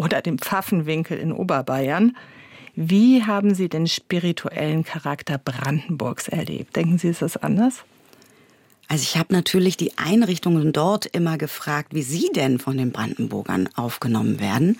oder dem Pfaffenwinkel in Oberbayern. Wie haben Sie den spirituellen Charakter Brandenburgs erlebt? Denken Sie, ist das anders? Also ich habe natürlich die Einrichtungen dort immer gefragt, wie sie denn von den Brandenburgern aufgenommen werden.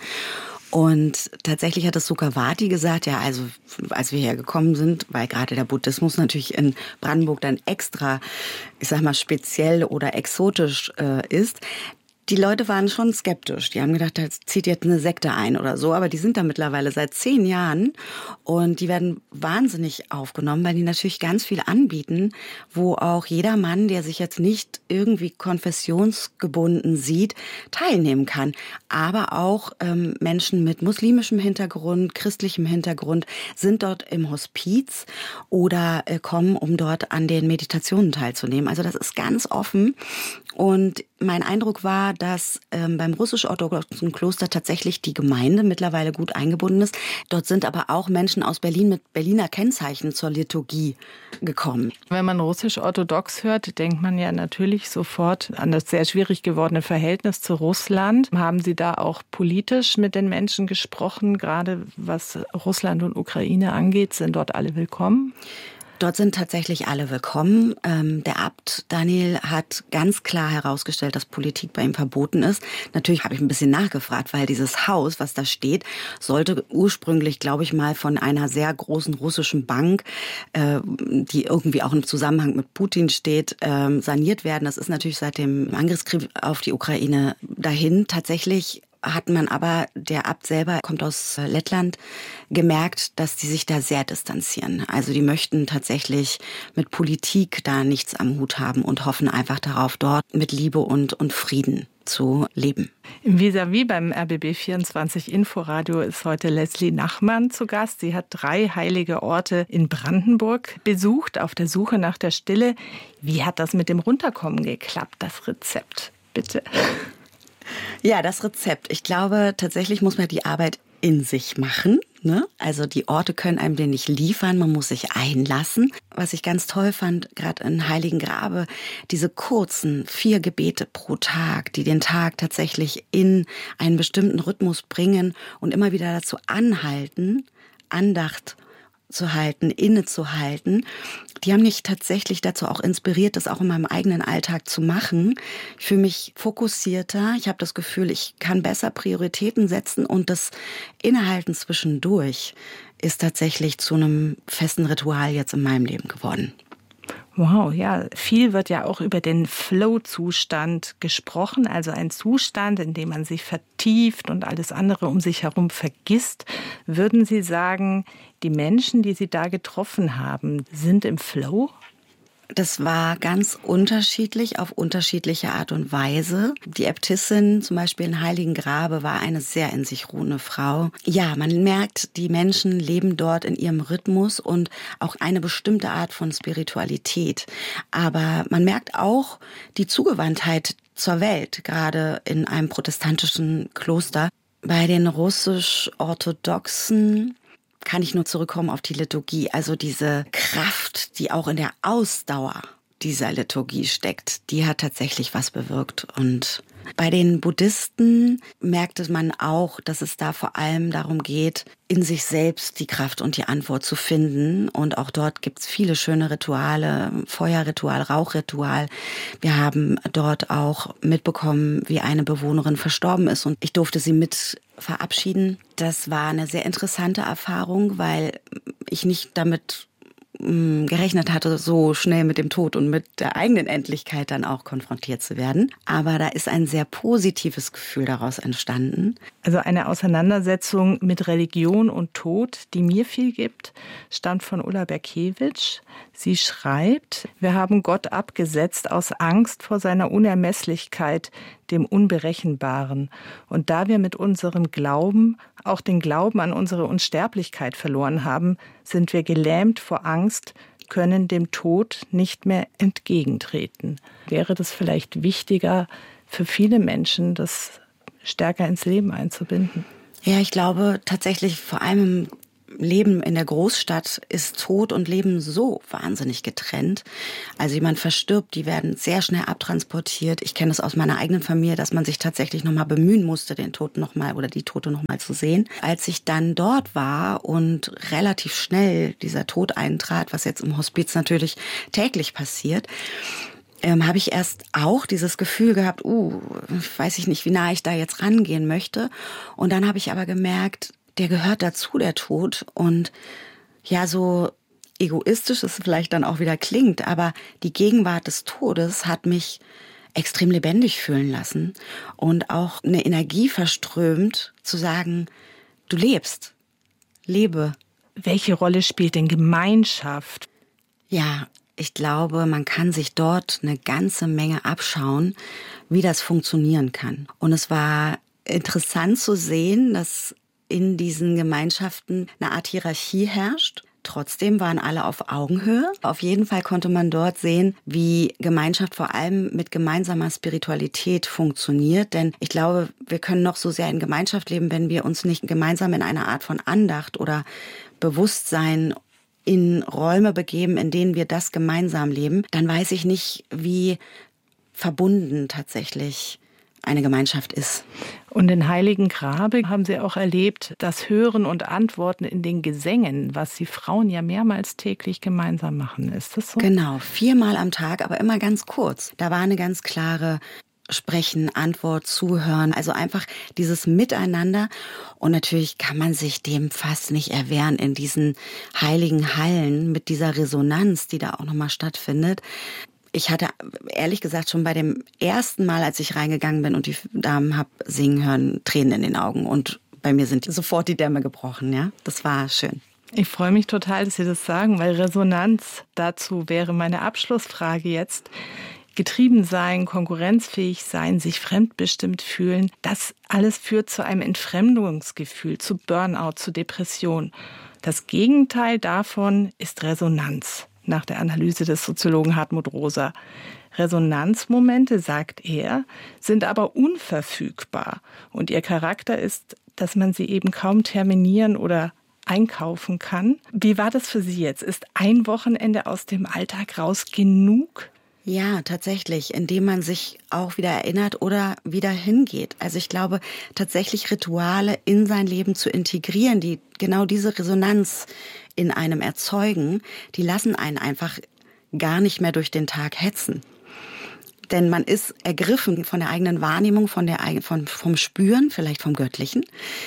Und tatsächlich hat das Sukhavati gesagt, ja, also als wir hergekommen sind, weil gerade der Buddhismus natürlich in Brandenburg dann extra, ich sag mal, speziell oder exotisch ist. Die Leute waren schon skeptisch. Die haben gedacht, da zieht jetzt eine Sekte ein oder so. Aber die sind da mittlerweile seit 10 Jahren. Und die werden wahnsinnig aufgenommen, weil die natürlich ganz viel anbieten, wo auch jeder Mann, der sich jetzt nicht irgendwie konfessionsgebunden sieht, teilnehmen kann. Aber auch Menschen mit muslimischem Hintergrund, christlichem Hintergrund sind dort im Hospiz oder kommen, um dort an den Meditationen teilzunehmen. Also das ist ganz offen. Und mein Eindruck war, dass beim russisch-orthodoxen Kloster tatsächlich die Gemeinde mittlerweile gut eingebunden ist. Dort sind aber auch Menschen aus Berlin mit Berliner Kennzeichen zur Liturgie gekommen. Wenn man russisch-orthodox hört, denkt man ja natürlich sofort an das sehr schwierig gewordene Verhältnis zu Russland. Haben Sie da auch politisch mit den Menschen gesprochen, gerade was Russland und Ukraine angeht? Sind dort alle willkommen? Dort sind tatsächlich alle willkommen. Der Abt Daniel hat ganz klar herausgestellt, dass Politik bei ihm verboten ist. Natürlich habe ich ein bisschen nachgefragt, weil dieses Haus, was da steht, sollte ursprünglich, glaube ich mal, von einer sehr großen russischen Bank, die irgendwie auch im Zusammenhang mit Putin steht, saniert werden. Das ist natürlich seit dem Angriffskrieg auf die Ukraine dahin. Tatsächlich hat man aber, der Abt selber kommt aus Lettland, gemerkt, dass die sich da sehr distanzieren. Also die möchten tatsächlich mit Politik da nichts am Hut haben und hoffen einfach darauf, dort mit Liebe und Frieden zu leben. Im Vis-à-vis beim RBB24 Inforadio ist heute Leslie Nachmann zu Gast. Sie hat 3 heilige Orte in Brandenburg besucht, auf der Suche nach der Stille. Wie hat das mit dem Runterkommen geklappt, das Rezept? Bitte. Ja, das Rezept. Ich glaube, tatsächlich muss man die Arbeit in sich machen, ne? Also die Orte können einem den nicht liefern, man muss sich einlassen. Was ich ganz toll fand, gerade in Heiligen Grabe, diese kurzen 4 Gebete pro Tag, die den Tag tatsächlich in einen bestimmten Rhythmus bringen und immer wieder dazu anhalten, Andacht zu halten, innezuhalten. Die haben mich tatsächlich dazu auch inspiriert, das auch in meinem eigenen Alltag zu machen. Ich fühle mich fokussierter. Ich habe das Gefühl, ich kann besser Prioritäten setzen und das Innehalten zwischendurch ist tatsächlich zu einem festen Ritual jetzt in meinem Leben geworden. Wow, ja, viel wird ja auch über den Flow-Zustand gesprochen, also ein Zustand, in dem man sich vertieft und alles andere um sich herum vergisst. Würden Sie sagen, die Menschen, die Sie da getroffen haben, sind im Flow? Das war ganz unterschiedlich, auf unterschiedliche Art und Weise. Die Äbtissin zum Beispiel in Heiligen Grabe war eine sehr in sich ruhende Frau. Ja, man merkt, die Menschen leben dort in ihrem Rhythmus und auch eine bestimmte Art von Spiritualität. Aber man merkt auch die Zugewandtheit zur Welt, gerade in einem protestantischen Kloster. Bei den russisch-orthodoxen kann ich nur zurückkommen auf die Liturgie. Also diese Kraft, die auch in der Ausdauer dieser Liturgie steckt, die hat tatsächlich was bewirkt. Und bei den Buddhisten merkte man auch, dass es da vor allem darum geht, in sich selbst die Kraft und die Antwort zu finden. Und auch dort gibt es viele schöne Rituale, Feuerritual, Rauchritual. Wir haben dort auch mitbekommen, wie eine Bewohnerin verstorben ist und ich durfte sie mit verabschieden. Das war eine sehr interessante Erfahrung, weil ich nicht damit gerechnet hatte, so schnell mit dem Tod und mit der eigenen Endlichkeit dann auch konfrontiert zu werden. Aber da ist ein sehr positives Gefühl daraus entstanden. Also eine Auseinandersetzung mit Religion und Tod, die mir viel gibt, stammt von Ulla Berkewitsch. Sie schreibt, wir haben Gott abgesetzt aus Angst vor seiner Unermesslichkeit, dem Unberechenbaren. Und da wir mit unserem Glauben auch den Glauben an unsere Unsterblichkeit verloren haben, sind wir gelähmt vor Angst, können dem Tod nicht mehr entgegentreten. Wäre das vielleicht wichtiger für viele Menschen, das stärker ins Leben einzubinden? Ja, ich glaube tatsächlich vor allem Leben in der Großstadt ist Tod und Leben so wahnsinnig getrennt. Also jemand verstirbt, die werden sehr schnell abtransportiert. Ich kenne es aus meiner eigenen Familie, dass man sich tatsächlich nochmal bemühen musste, den Toten nochmal oder die Tote nochmal zu sehen. Als ich dann dort war und relativ schnell dieser Tod eintrat, was jetzt im Hospiz natürlich täglich passiert, habe ich erst auch dieses Gefühl gehabt, weiß ich nicht, wie nah ich da jetzt rangehen möchte. Und dann habe ich aber gemerkt, der gehört dazu, der Tod. Und ja, so egoistisch es vielleicht dann auch wieder klingt, aber die Gegenwart des Todes hat mich extrem lebendig fühlen lassen und auch eine Energie verströmt, zu sagen, du lebst, lebe. Welche Rolle spielt denn Gemeinschaft? Ja, ich glaube, man kann sich dort eine ganze Menge abschauen, wie das funktionieren kann. Und es war interessant zu sehen, dass in diesen Gemeinschaften eine Art Hierarchie herrscht. Trotzdem waren alle auf Augenhöhe. Auf jeden Fall konnte man dort sehen, wie Gemeinschaft vor allem mit gemeinsamer Spiritualität funktioniert. Denn ich glaube, wir können noch so sehr in Gemeinschaft leben, wenn wir uns nicht gemeinsam in einer Art von Andacht oder Bewusstsein in Räume begeben, in denen wir das gemeinsam leben, dann weiß ich nicht, wie verbunden tatsächlich eine Gemeinschaft ist. Und in Heiligen Grabe haben Sie auch erlebt, das Hören und Antworten in den Gesängen, was die Frauen ja mehrmals täglich gemeinsam machen. Ist das so? Genau, 4-mal am Tag, aber immer ganz kurz. Da war eine ganz klare Sprechen, Antwort, Zuhören, also einfach dieses Miteinander. Und natürlich kann man sich dem fast nicht erwehren in diesen heiligen Hallen mit dieser Resonanz, die da auch nochmal stattfindet. Ich hatte ehrlich gesagt schon bei dem ersten Mal, als ich reingegangen bin und die Damen hab singen hören, Tränen in den Augen. Und bei mir sind sofort die Dämme gebrochen, ja. Das war schön. Ich freue mich total, dass Sie das sagen, weil Resonanz, dazu wäre meine Abschlussfrage jetzt. Getrieben sein, konkurrenzfähig sein, sich fremdbestimmt fühlen, das alles führt zu einem Entfremdungsgefühl, zu Burnout, zu Depression. Das Gegenteil davon ist Resonanz, nach der Analyse des Soziologen Hartmut Rosa. Resonanzmomente, sagt er, sind aber unverfügbar. Und ihr Charakter ist, dass man sie eben kaum terminieren oder einkaufen kann. Wie war das für Sie jetzt? Ist ein Wochenende aus dem Alltag raus genug? Ja, tatsächlich, indem man sich auch wieder erinnert oder wieder hingeht. Also ich glaube, tatsächlich Rituale in sein Leben zu integrieren, die genau diese Resonanz in einem erzeugen, die lassen einen einfach gar nicht mehr durch den Tag hetzen. Denn man ist ergriffen von der eigenen Wahrnehmung, vom Spüren, vielleicht vom Göttlichen.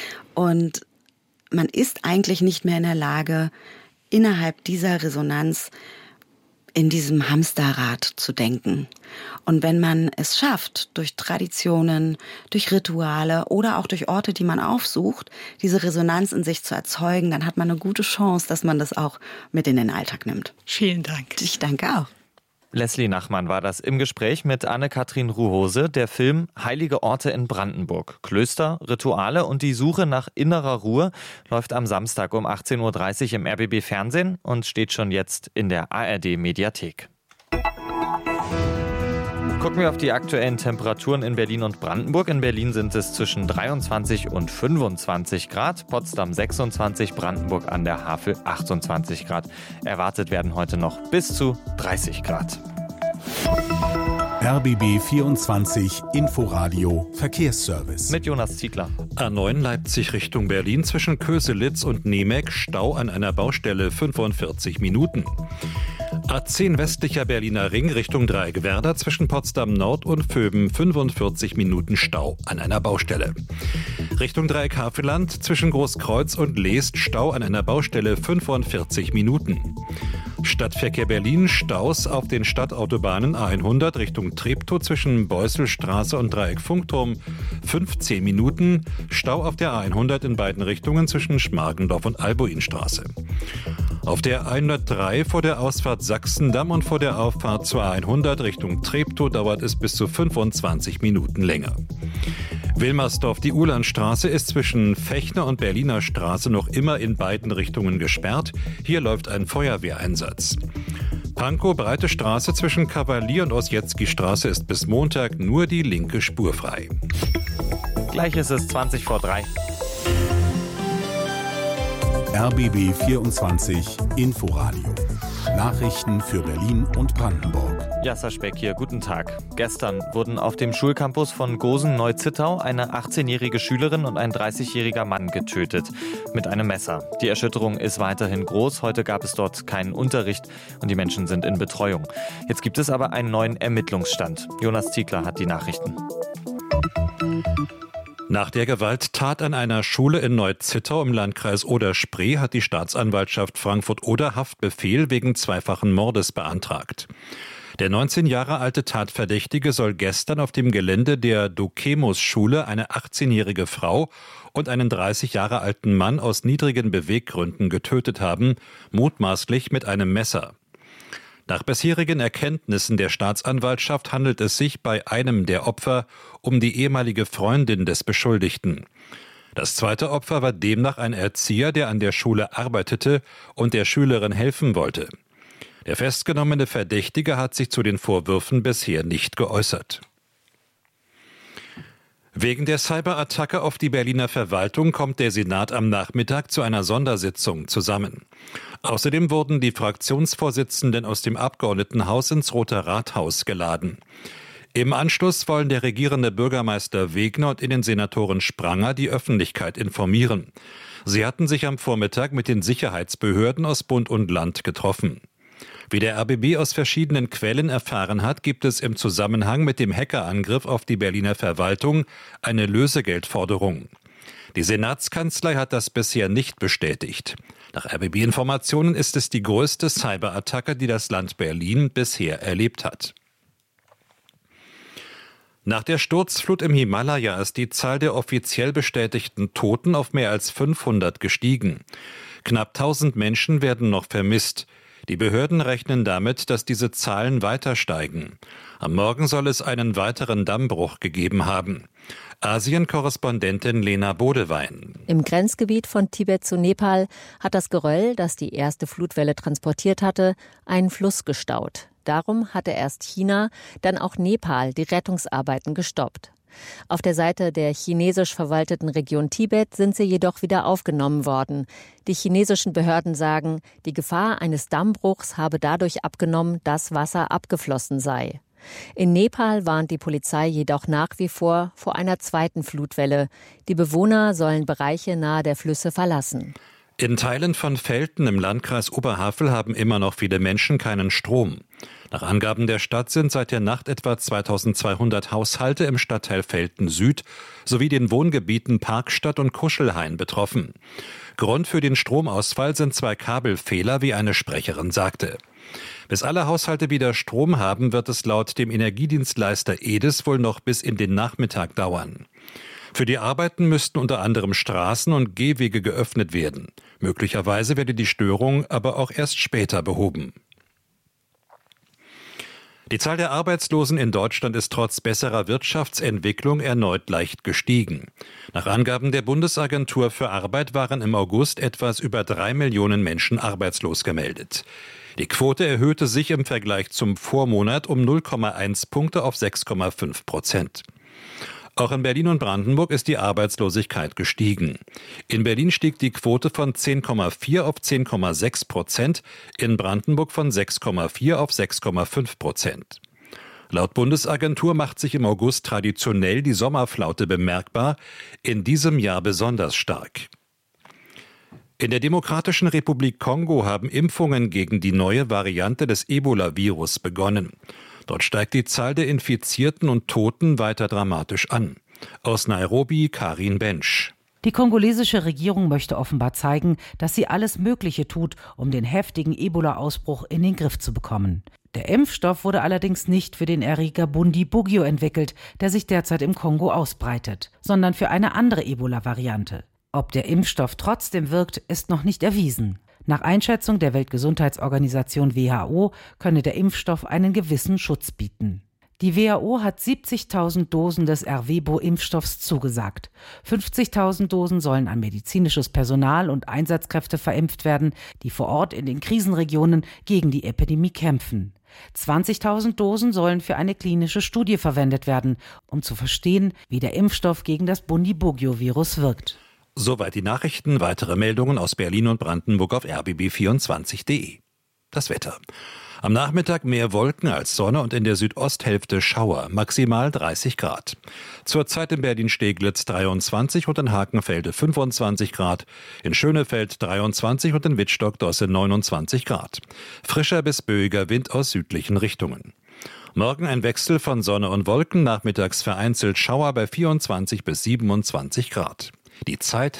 Und man ist eigentlich nicht mehr in der Lage, innerhalb dieser Resonanz in diesem Hamsterrad zu denken. Und wenn man es schafft, durch Traditionen, durch Rituale oder auch durch Orte, die man aufsucht, diese Resonanz in sich zu erzeugen, dann hat man eine gute Chance, dass man das auch mit in den Alltag nimmt. Vielen Dank. Ich danke auch. Leslie Nachmann war das im Gespräch mit Anne-Kathrin Ruhose. Der Film Heilige Orte in Brandenburg. Klöster, Rituale und die Suche nach innerer Ruhe läuft am Samstag um 18.30 Uhr im RBB Fernsehen und steht schon jetzt in der ARD Mediathek. Gucken wir auf die aktuellen Temperaturen in Berlin und Brandenburg. In Berlin sind es zwischen 23 und 25 Grad, Potsdam 26, Brandenburg an der Havel 28 Grad. Erwartet werden heute noch bis zu 30 Grad. RBB 24 Inforadio Verkehrsservice. Mit Jonas Ziegler. A9 Leipzig Richtung Berlin zwischen Köselitz und Nemec, Stau an einer Baustelle 45 Minuten. A10 westlicher Berliner Ring Richtung Dreieckwerder zwischen Potsdam Nord und Vöben 45 Minuten Stau an einer Baustelle. Richtung Dreieck Havelland zwischen Großkreuz und Leest Stau an einer Baustelle 45 Minuten. Stadtverkehr Berlin, Staus auf den Stadtautobahnen A100 Richtung Treptow zwischen Beusselstraße und Dreieck Funkturm 15 Minuten, Stau auf der A100 in beiden Richtungen zwischen Schmargendorf und Albuinstraße. Auf der A103 vor der Ausfahrt Sachsendamm und vor der Auffahrt zur A100 Richtung Treptow dauert es bis zu 25 Minuten länger. Wilmersdorf, die Uhlandstraße ist zwischen Fechner und Berliner Straße noch immer in beiden Richtungen gesperrt. Hier läuft ein Feuerwehreinsatz. Pankow, Breite Straße zwischen Kavalier und Ossietzky-Straße ist bis Montag nur die linke Spur frei. Gleich ist es 20 vor 3. RBB 24 Inforadio. Nachrichten für Berlin und Brandenburg. Jasser Speck hier, guten Tag. Gestern wurden auf dem Schulcampus von Gosen-Neuzittau eine 18-jährige Schülerin und ein 30-jähriger Mann getötet. Mit einem Messer. Die Erschütterung ist weiterhin groß. Heute gab es dort keinen Unterricht und die Menschen sind in Betreuung. Jetzt gibt es aber einen neuen Ermittlungsstand. Jonas Ziegler hat die Nachrichten. Nach der Gewalttat an einer Schule in Neuzittau im Landkreis Oder-Spree hat die Staatsanwaltschaft Frankfurt-Oder Haftbefehl wegen zweifachen Mordes beantragt. Der 19 Jahre alte Tatverdächtige soll gestern auf dem Gelände der Dokemus-Schule eine 18-jährige Frau und einen 30 Jahre alten Mann aus niedrigen Beweggründen getötet haben, mutmaßlich mit einem Messer. Nach bisherigen Erkenntnissen der Staatsanwaltschaft handelt es sich bei einem der Opfer um die ehemalige Freundin des Beschuldigten. Das zweite Opfer war demnach ein Erzieher, der an der Schule arbeitete und der Schülerin helfen wollte. Der festgenommene Verdächtige hat sich zu den Vorwürfen bisher nicht geäußert. Wegen der Cyberattacke auf die Berliner Verwaltung kommt der Senat am Nachmittag zu einer Sondersitzung zusammen. Außerdem wurden die Fraktionsvorsitzenden aus dem Abgeordnetenhaus ins Rote Rathaus geladen. Im Anschluss wollen der regierende Bürgermeister Wegner und Innensenatorin Spranger die Öffentlichkeit informieren. Sie hatten sich am Vormittag mit den Sicherheitsbehörden aus Bund und Land getroffen. Wie der RBB aus verschiedenen Quellen erfahren hat, gibt es im Zusammenhang mit dem Hackerangriff auf die Berliner Verwaltung eine Lösegeldforderung. Die Senatskanzlei hat das bisher nicht bestätigt. Nach RBB-Informationen ist es die größte Cyberattacke, die das Land Berlin bisher erlebt hat. Nach der Sturzflut im Himalaya ist die Zahl der offiziell bestätigten Toten auf mehr als 500 gestiegen. Knapp 1000 Menschen werden noch vermisst. Die Behörden rechnen damit, dass diese Zahlen weiter steigen. Am Morgen soll es einen weiteren Dammbruch gegeben haben. Asien-Korrespondentin Lena Bodewein. Im Grenzgebiet von Tibet zu Nepal hat das Geröll, das die erste Flutwelle transportiert hatte, einen Fluss gestaut. Darum hatte erst China, dann auch Nepal die Rettungsarbeiten gestoppt. Auf der Seite der chinesisch verwalteten Region Tibet sind sie jedoch wieder aufgenommen worden. Die chinesischen Behörden sagen, die Gefahr eines Dammbruchs habe dadurch abgenommen, dass Wasser abgeflossen sei. In Nepal warnt die Polizei jedoch nach wie vor einer zweiten Flutwelle. Die Bewohner sollen Bereiche nahe der Flüsse verlassen. In Teilen von Velten im Landkreis Oberhavel haben immer noch viele Menschen keinen Strom. Nach Angaben der Stadt sind seit der Nacht etwa 2200 Haushalte im Stadtteil Velten Süd sowie den Wohngebieten Parkstadt und Kuschelhain betroffen. Grund für den Stromausfall sind 2 Kabelfehler, wie eine Sprecherin sagte. Bis alle Haushalte wieder Strom haben, wird es laut dem Energiedienstleister EDIS wohl noch bis in den Nachmittag dauern. Für die Arbeiten müssten unter anderem Straßen und Gehwege geöffnet werden. Möglicherweise werde die Störung aber auch erst später behoben. Die Zahl der Arbeitslosen in Deutschland ist trotz besserer Wirtschaftsentwicklung erneut leicht gestiegen. Nach Angaben der Bundesagentur für Arbeit waren im August etwas über 3 Millionen Menschen arbeitslos gemeldet. Die Quote erhöhte sich im Vergleich zum Vormonat um 0,1 Punkte auf 6,5%. Auch in Berlin und Brandenburg ist die Arbeitslosigkeit gestiegen. In Berlin stieg die Quote von 10,4 auf 10,6%, in Brandenburg von 6,4 auf 6,5%. Laut Bundesagentur macht sich im August traditionell die Sommerflaute bemerkbar, in diesem Jahr besonders stark. In der Demokratischen Republik Kongo haben Impfungen gegen die neue Variante des Ebola-Virus begonnen. Dort steigt die Zahl der Infizierten und Toten weiter dramatisch an. Aus Nairobi Karin Bensch. Die kongolesische Regierung möchte offenbar zeigen, dass sie alles Mögliche tut, um den heftigen Ebola-Ausbruch in den Griff zu bekommen. Der Impfstoff wurde allerdings nicht für den Erreger Bundibugyo entwickelt, der sich derzeit im Kongo ausbreitet, sondern für eine andere Ebola-Variante. Ob der Impfstoff trotzdem wirkt, ist noch nicht erwiesen. Nach Einschätzung der Weltgesundheitsorganisation WHO könne der Impfstoff einen gewissen Schutz bieten. Die WHO hat 70.000 Dosen des Ervebo-Impfstoffs zugesagt. 50.000 Dosen sollen an medizinisches Personal und Einsatzkräfte verimpft werden, die vor Ort in den Krisenregionen gegen die Epidemie kämpfen. 20.000 Dosen sollen für eine klinische Studie verwendet werden, um zu verstehen, wie der Impfstoff gegen das Bundibugyo-Virus wirkt. Soweit die Nachrichten. Weitere Meldungen aus Berlin und Brandenburg auf rbb24.de. Das Wetter. Am Nachmittag mehr Wolken als Sonne und in der Südosthälfte Schauer, maximal 30 Grad. Zurzeit in Berlin-Steglitz 23 und in Hakenfelde 25 Grad, in Schönefeld 23 und in Wittstock-Dosse 29 Grad. Frischer bis böiger Wind aus südlichen Richtungen. Morgen ein Wechsel von Sonne und Wolken, nachmittags vereinzelt Schauer bei 24 bis 27 Grad. Die Zeit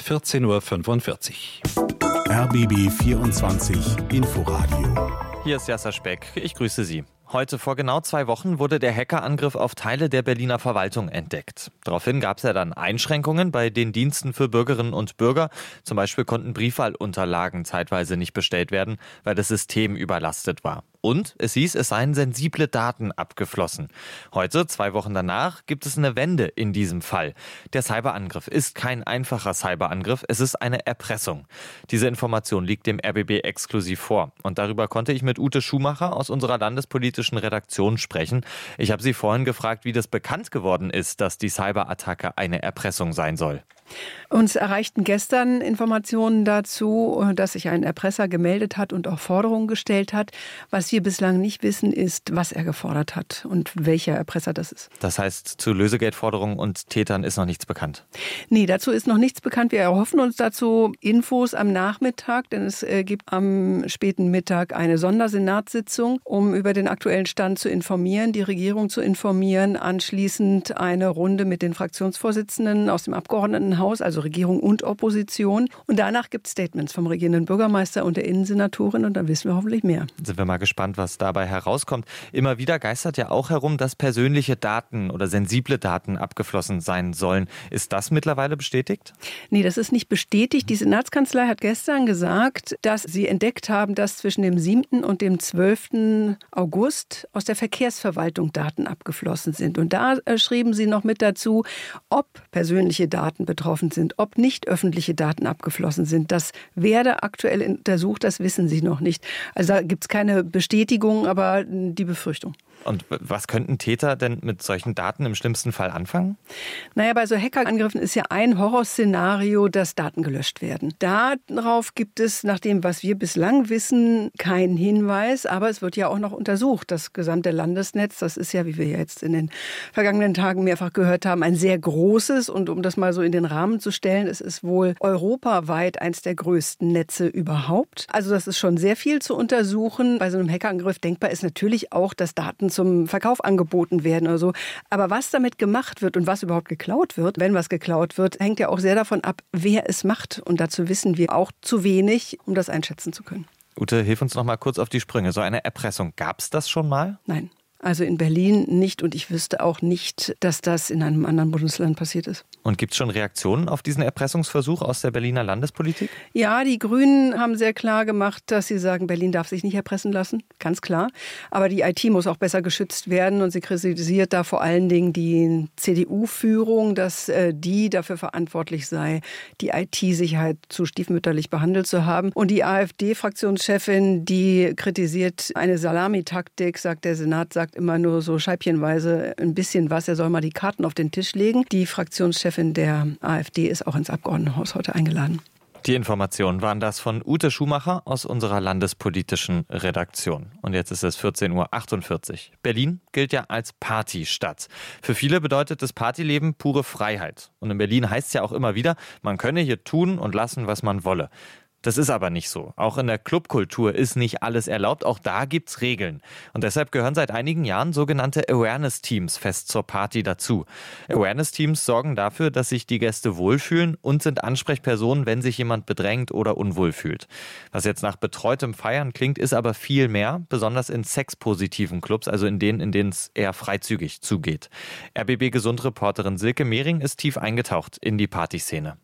14:45 Uhr. RBB 24 Inforadio. Hier ist Jasser Speck. Ich grüße Sie. Heute vor genau 2 Wochen wurde der Hackerangriff auf Teile der Berliner Verwaltung entdeckt. Daraufhin gab es ja dann Einschränkungen bei den Diensten für Bürgerinnen und Bürger. Zum Beispiel konnten Briefwahlunterlagen zeitweise nicht bestellt werden, weil das System überlastet war. Und es hieß, es seien sensible Daten abgeflossen. Heute, 2 Wochen danach, gibt es eine Wende in diesem Fall. Der Cyberangriff ist kein einfacher Cyberangriff, es ist eine Erpressung. Diese Information liegt dem RBB exklusiv vor. Und darüber konnte ich mit Ute Schumacher aus unserer landespolitischen Redaktion sprechen. Ich habe sie vorhin gefragt, wie das bekannt geworden ist, dass die Cyberattacke eine Erpressung sein soll. Uns erreichten gestern Informationen dazu, dass sich ein Erpresser gemeldet hat und auch Forderungen gestellt hat. Was wir bislang nicht wissen, ist, was er gefordert hat und welcher Erpresser das ist. Das heißt, zu Lösegeldforderungen und Tätern ist noch nichts bekannt? Nee, dazu ist noch nichts bekannt. Wir erhoffen uns dazu Infos am Nachmittag, denn es gibt am späten Mittag eine Sondersenatssitzung, um über den aktuellen Stand zu informieren, die Regierung zu informieren, anschließend eine Runde mit den Fraktionsvorsitzenden aus dem Abgeordnetenhaus, also Regierung und Opposition. Und danach gibt es Statements vom regierenden Bürgermeister und der Innensenatorin und dann wissen wir hoffentlich mehr. Sind wir mal gespannt, was dabei herauskommt. Immer wieder geistert ja auch herum, dass persönliche Daten oder sensible Daten abgeflossen sein sollen. Ist das mittlerweile bestätigt? Nee, das ist nicht bestätigt. Die Senatskanzlei hat gestern gesagt, dass sie entdeckt haben, dass zwischen dem 7. und dem 12. August aus der Verkehrsverwaltung Daten abgeflossen sind. Und da schrieben sie noch mit dazu, ob persönliche Daten betroffen sind, ob nicht öffentliche Daten abgeflossen sind. Das werde aktuell untersucht, das wissen sie noch nicht. Also da gibt es keine Bestätigung, aber die Befürchtung. Und was könnten Täter denn mit solchen Daten im schlimmsten Fall anfangen? Naja, bei so Hackerangriffen ist ja ein Horrorszenario, dass Daten gelöscht werden. Darauf gibt es, nach dem, was wir bislang wissen, keinen Hinweis. Aber es wird ja auch noch untersucht. Das gesamte Landesnetz, das ist ja, wie wir jetzt in den vergangenen Tagen mehrfach gehört haben, ein sehr großes. Und um das mal so in den Rahmen zu stellen, es ist wohl europaweit eins der größten Netze überhaupt. Also das ist schon sehr viel zu untersuchen. Bei so einem Hackerangriff denkbar ist natürlich auch, dass Daten zum Verkauf angeboten werden oder so. Aber was damit gemacht wird und was überhaupt geklaut wird, wenn was geklaut wird, hängt ja auch sehr davon ab, wer es macht. Und dazu wissen wir auch zu wenig, um das einschätzen zu können. Ute, hilf uns noch mal kurz auf die Sprünge. So eine Erpressung, gab es das schon mal? Nein. Also in Berlin nicht und ich wüsste auch nicht, dass das in einem anderen Bundesland passiert ist. Und gibt es schon Reaktionen auf diesen Erpressungsversuch aus der Berliner Landespolitik? Ja, die Grünen haben sehr klar gemacht, dass sie sagen, Berlin darf sich nicht erpressen lassen, ganz klar. Aber die IT muss auch besser geschützt werden und sie kritisiert da vor allen Dingen die CDU-Führung, dass die dafür verantwortlich sei, die IT-Sicherheit zu stiefmütterlich behandelt zu haben. Und die AfD-Fraktionschefin, die kritisiert eine Salamitaktik, sagt der Senat, sagt immer nur so scheibchenweise ein bisschen was. Er soll mal die Karten auf den Tisch legen. Die Fraktionschefin der AfD ist auch ins Abgeordnetenhaus heute eingeladen. Die Informationen waren das von Ute Schumacher aus unserer landespolitischen Redaktion. Und jetzt ist es 14:48 Uhr. Berlin gilt ja als Partystadt. Für viele bedeutet das Partyleben pure Freiheit. Und in Berlin heißt es ja auch immer wieder, man könne hier tun und lassen, was man wolle. Das ist aber nicht so. Auch in der Clubkultur ist nicht alles erlaubt. Auch da gibt's Regeln. Und deshalb gehören seit einigen Jahren sogenannte Awareness-Teams fest zur Party dazu. Awareness-Teams sorgen dafür, dass sich die Gäste wohlfühlen und sind Ansprechpersonen, wenn sich jemand bedrängt oder unwohl fühlt. Was jetzt nach betreutem Feiern klingt, ist aber viel mehr, besonders in sexpositiven Clubs, also in denen es eher freizügig zugeht. RBB-Gesundreporterin Silke Mehring ist tief eingetaucht in die Partyszene.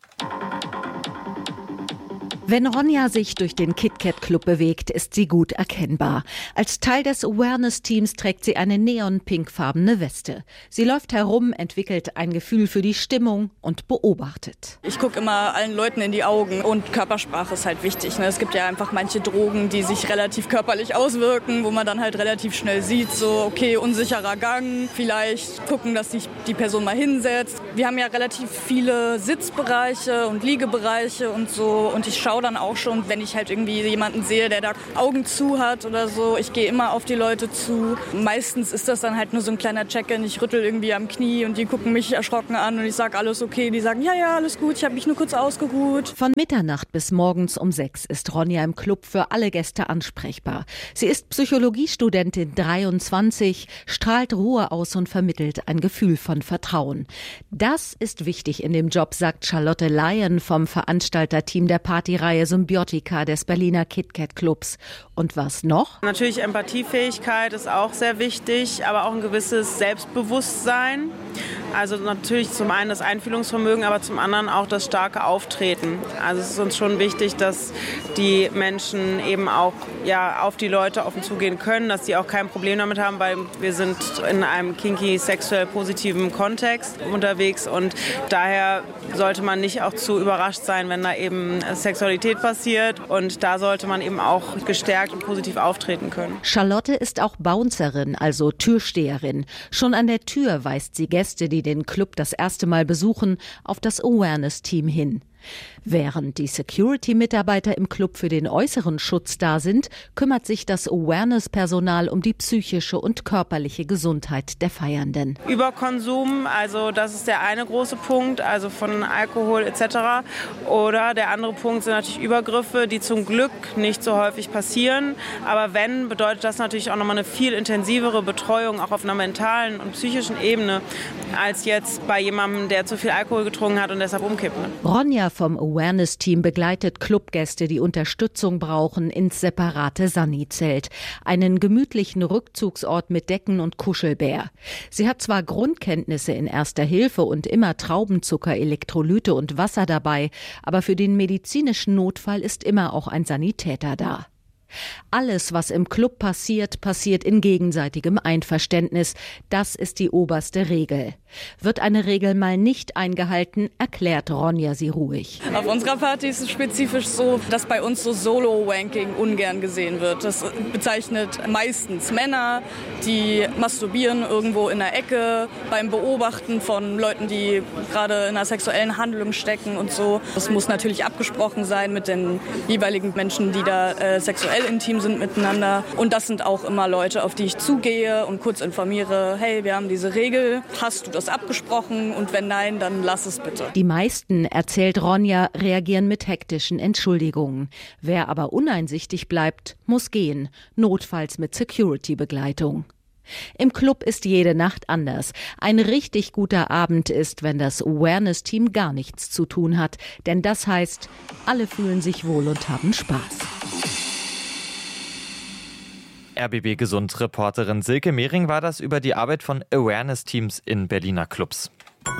Wenn Ronja sich durch den KitKat-Club bewegt, ist sie gut erkennbar. Als Teil des Awareness-Teams trägt sie eine neon-pinkfarbene Weste. Sie läuft herum, entwickelt ein Gefühl für die Stimmung und beobachtet. Ich gucke immer allen Leuten in die Augen und Körpersprache ist halt wichtig. Es gibt ja einfach manche Drogen, die sich relativ körperlich auswirken, wo man dann halt relativ schnell sieht, so okay, unsicherer Gang, vielleicht gucken, dass sich die Person mal hinsetzt. wir haben ja relativ viele Sitzbereiche und Liegebereiche und so. Und ich schaue dann auch schon, wenn ich halt irgendwie jemanden sehe, der da Augen zu hat oder so. Ich gehe immer auf die Leute zu. Meistens ist das dann halt nur so ein kleiner Check-in. Ich rüttel irgendwie am Knie und die gucken mich erschrocken an und ich sage, alles okay. Die sagen, ja, alles gut, ich habe mich nur kurz ausgeruht. Von Mitternacht bis morgens um 6 ist Ronja im Club für alle Gäste ansprechbar. Sie ist Psychologiestudentin, 23, strahlt Ruhe aus und vermittelt ein Gefühl von Vertrauen. Das ist wichtig in dem Job, sagt Charlotte Lyon vom Veranstalterteam der Partyreihe Symbiotika des Berliner KitKat Clubs. Und was noch? Natürlich Empathiefähigkeit ist auch sehr wichtig, aber auch ein gewisses Selbstbewusstsein. Also natürlich zum einen das Einfühlungsvermögen, aber zum anderen auch das starke Auftreten. Also es ist uns schon wichtig, dass die Menschen eben auch auf die Leute offen zugehen können, dass sie auch kein Problem damit haben, weil wir sind in einem kinky, sexuell positiven Kontext unterwegs und daher sollte man nicht auch zu überrascht sein, wenn da eben Sexualität passiert und da sollte man eben auch gestärkt und positiv auftreten können. Charlotte ist auch Bouncerin, also Türsteherin. Schon an der Tür weist sie Gäste, die den Club das erste Mal besuchen, auf das Awareness-Team hin. Während die Security-Mitarbeiter im Club für den äußeren Schutz da sind, kümmert sich das Awareness-Personal um die psychische und körperliche Gesundheit der Feiernden. Überkonsum, also das ist der eine große Punkt, also von Alkohol etc. Oder der andere Punkt sind natürlich Übergriffe, die zum Glück nicht so häufig passieren. Aber wenn, bedeutet das natürlich auch nochmal eine viel intensivere Betreuung, auch auf einer mentalen und psychischen Ebene, als jetzt bei jemandem, der zu viel Alkohol getrunken hat und deshalb umkippt. Ronja vom Awareness-Team begleitet Clubgäste, die Unterstützung brauchen, ins separate Sani-Zelt. Einen gemütlichen Rückzugsort mit Decken und Kuschelbär. Sie hat zwar Grundkenntnisse in Erster Hilfe und immer Traubenzucker, Elektrolyte und Wasser dabei, aber für den medizinischen Notfall ist immer auch ein Sanitäter da. Alles, was im Club passiert, passiert in gegenseitigem Einverständnis. Das ist die oberste Regel. Wird eine Regel mal nicht eingehalten, erklärt Ronja sie ruhig. Auf unserer Party ist es spezifisch so, dass bei uns so Solo-Wanking ungern gesehen wird. Das bezeichnet meistens Männer, die masturbieren irgendwo in der Ecke beim Beobachten von Leuten, die gerade in einer sexuellen Handlung stecken und so. Das muss natürlich abgesprochen sein mit den jeweiligen Menschen, die da sexuell intim sind miteinander. Und das sind auch immer Leute, auf die ich zugehe und kurz informiere, hey, wir haben diese Regel, hast du das abgesprochen? Und wenn nein, dann lass es bitte. Die meisten, erzählt Ronja, reagieren mit hektischen Entschuldigungen. Wer aber uneinsichtig bleibt, muss gehen, notfalls mit Security-Begleitung. Im Club ist jede Nacht anders. Ein richtig guter Abend ist, wenn das Awareness-Team gar nichts zu tun hat. Denn das heißt, alle fühlen sich wohl und haben Spaß. RBB-Gesund-Reporterin Silke Mehring war das über die Arbeit von Awareness-Teams in Berliner Clubs.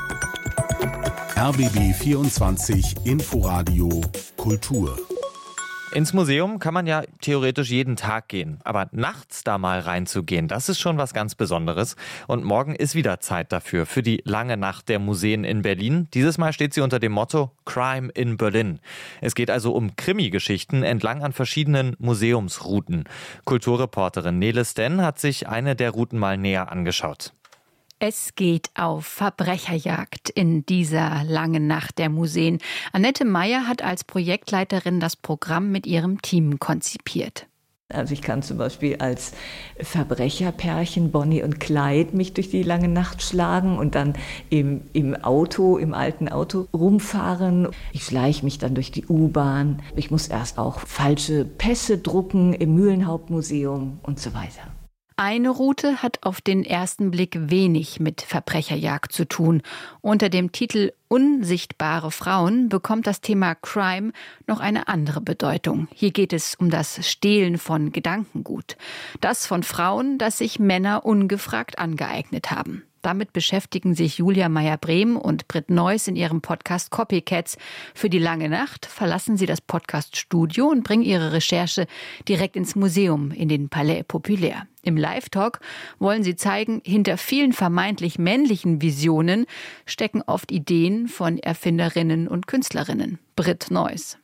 RBB 24 Inforadio Kultur. Ins Museum kann man ja theoretisch jeden Tag gehen, aber nachts da mal reinzugehen, das ist schon was ganz Besonderes. Und morgen ist wieder Zeit dafür, für die lange Nacht der Museen in Berlin. Dieses Mal steht sie unter dem Motto Crime in Berlin. Es geht also um Krimi-Geschichten entlang an verschiedenen Museumsrouten. Kulturreporterin Nele Sten hat sich eine der Routen mal näher angeschaut. Es geht auf Verbrecherjagd in dieser langen Nacht der Museen. Annette Meyer hat als Projektleiterin das Programm mit ihrem Team konzipiert. Also ich kann zum Beispiel als Verbrecherpärchen Bonnie und Clyde mich durch die lange Nacht schlagen und dann im alten Auto rumfahren. Ich schleiche mich dann durch die U-Bahn. Ich muss erst auch falsche Pässe drucken im Mühlenhauptmuseum und so weiter. Eine Route hat auf den ersten Blick wenig mit Verbrecherjagd zu tun. Unter dem Titel Unsichtbare Frauen bekommt das Thema Crime noch eine andere Bedeutung. Hier geht es um das Stehlen von Gedankengut. Das von Frauen, das sich Männer ungefragt angeeignet haben. Damit beschäftigen sich Julia Meyer-Brehm und Britt Neuss in ihrem Podcast Copycats. Für die lange Nacht verlassen sie das Podcast-Studio und bringen ihre Recherche direkt ins Museum, in den Palais Populaire. Im Live-Talk wollen sie zeigen, hinter vielen vermeintlich männlichen Visionen stecken oft Ideen von Erfinderinnen und Künstlerinnen. Britt Neuss.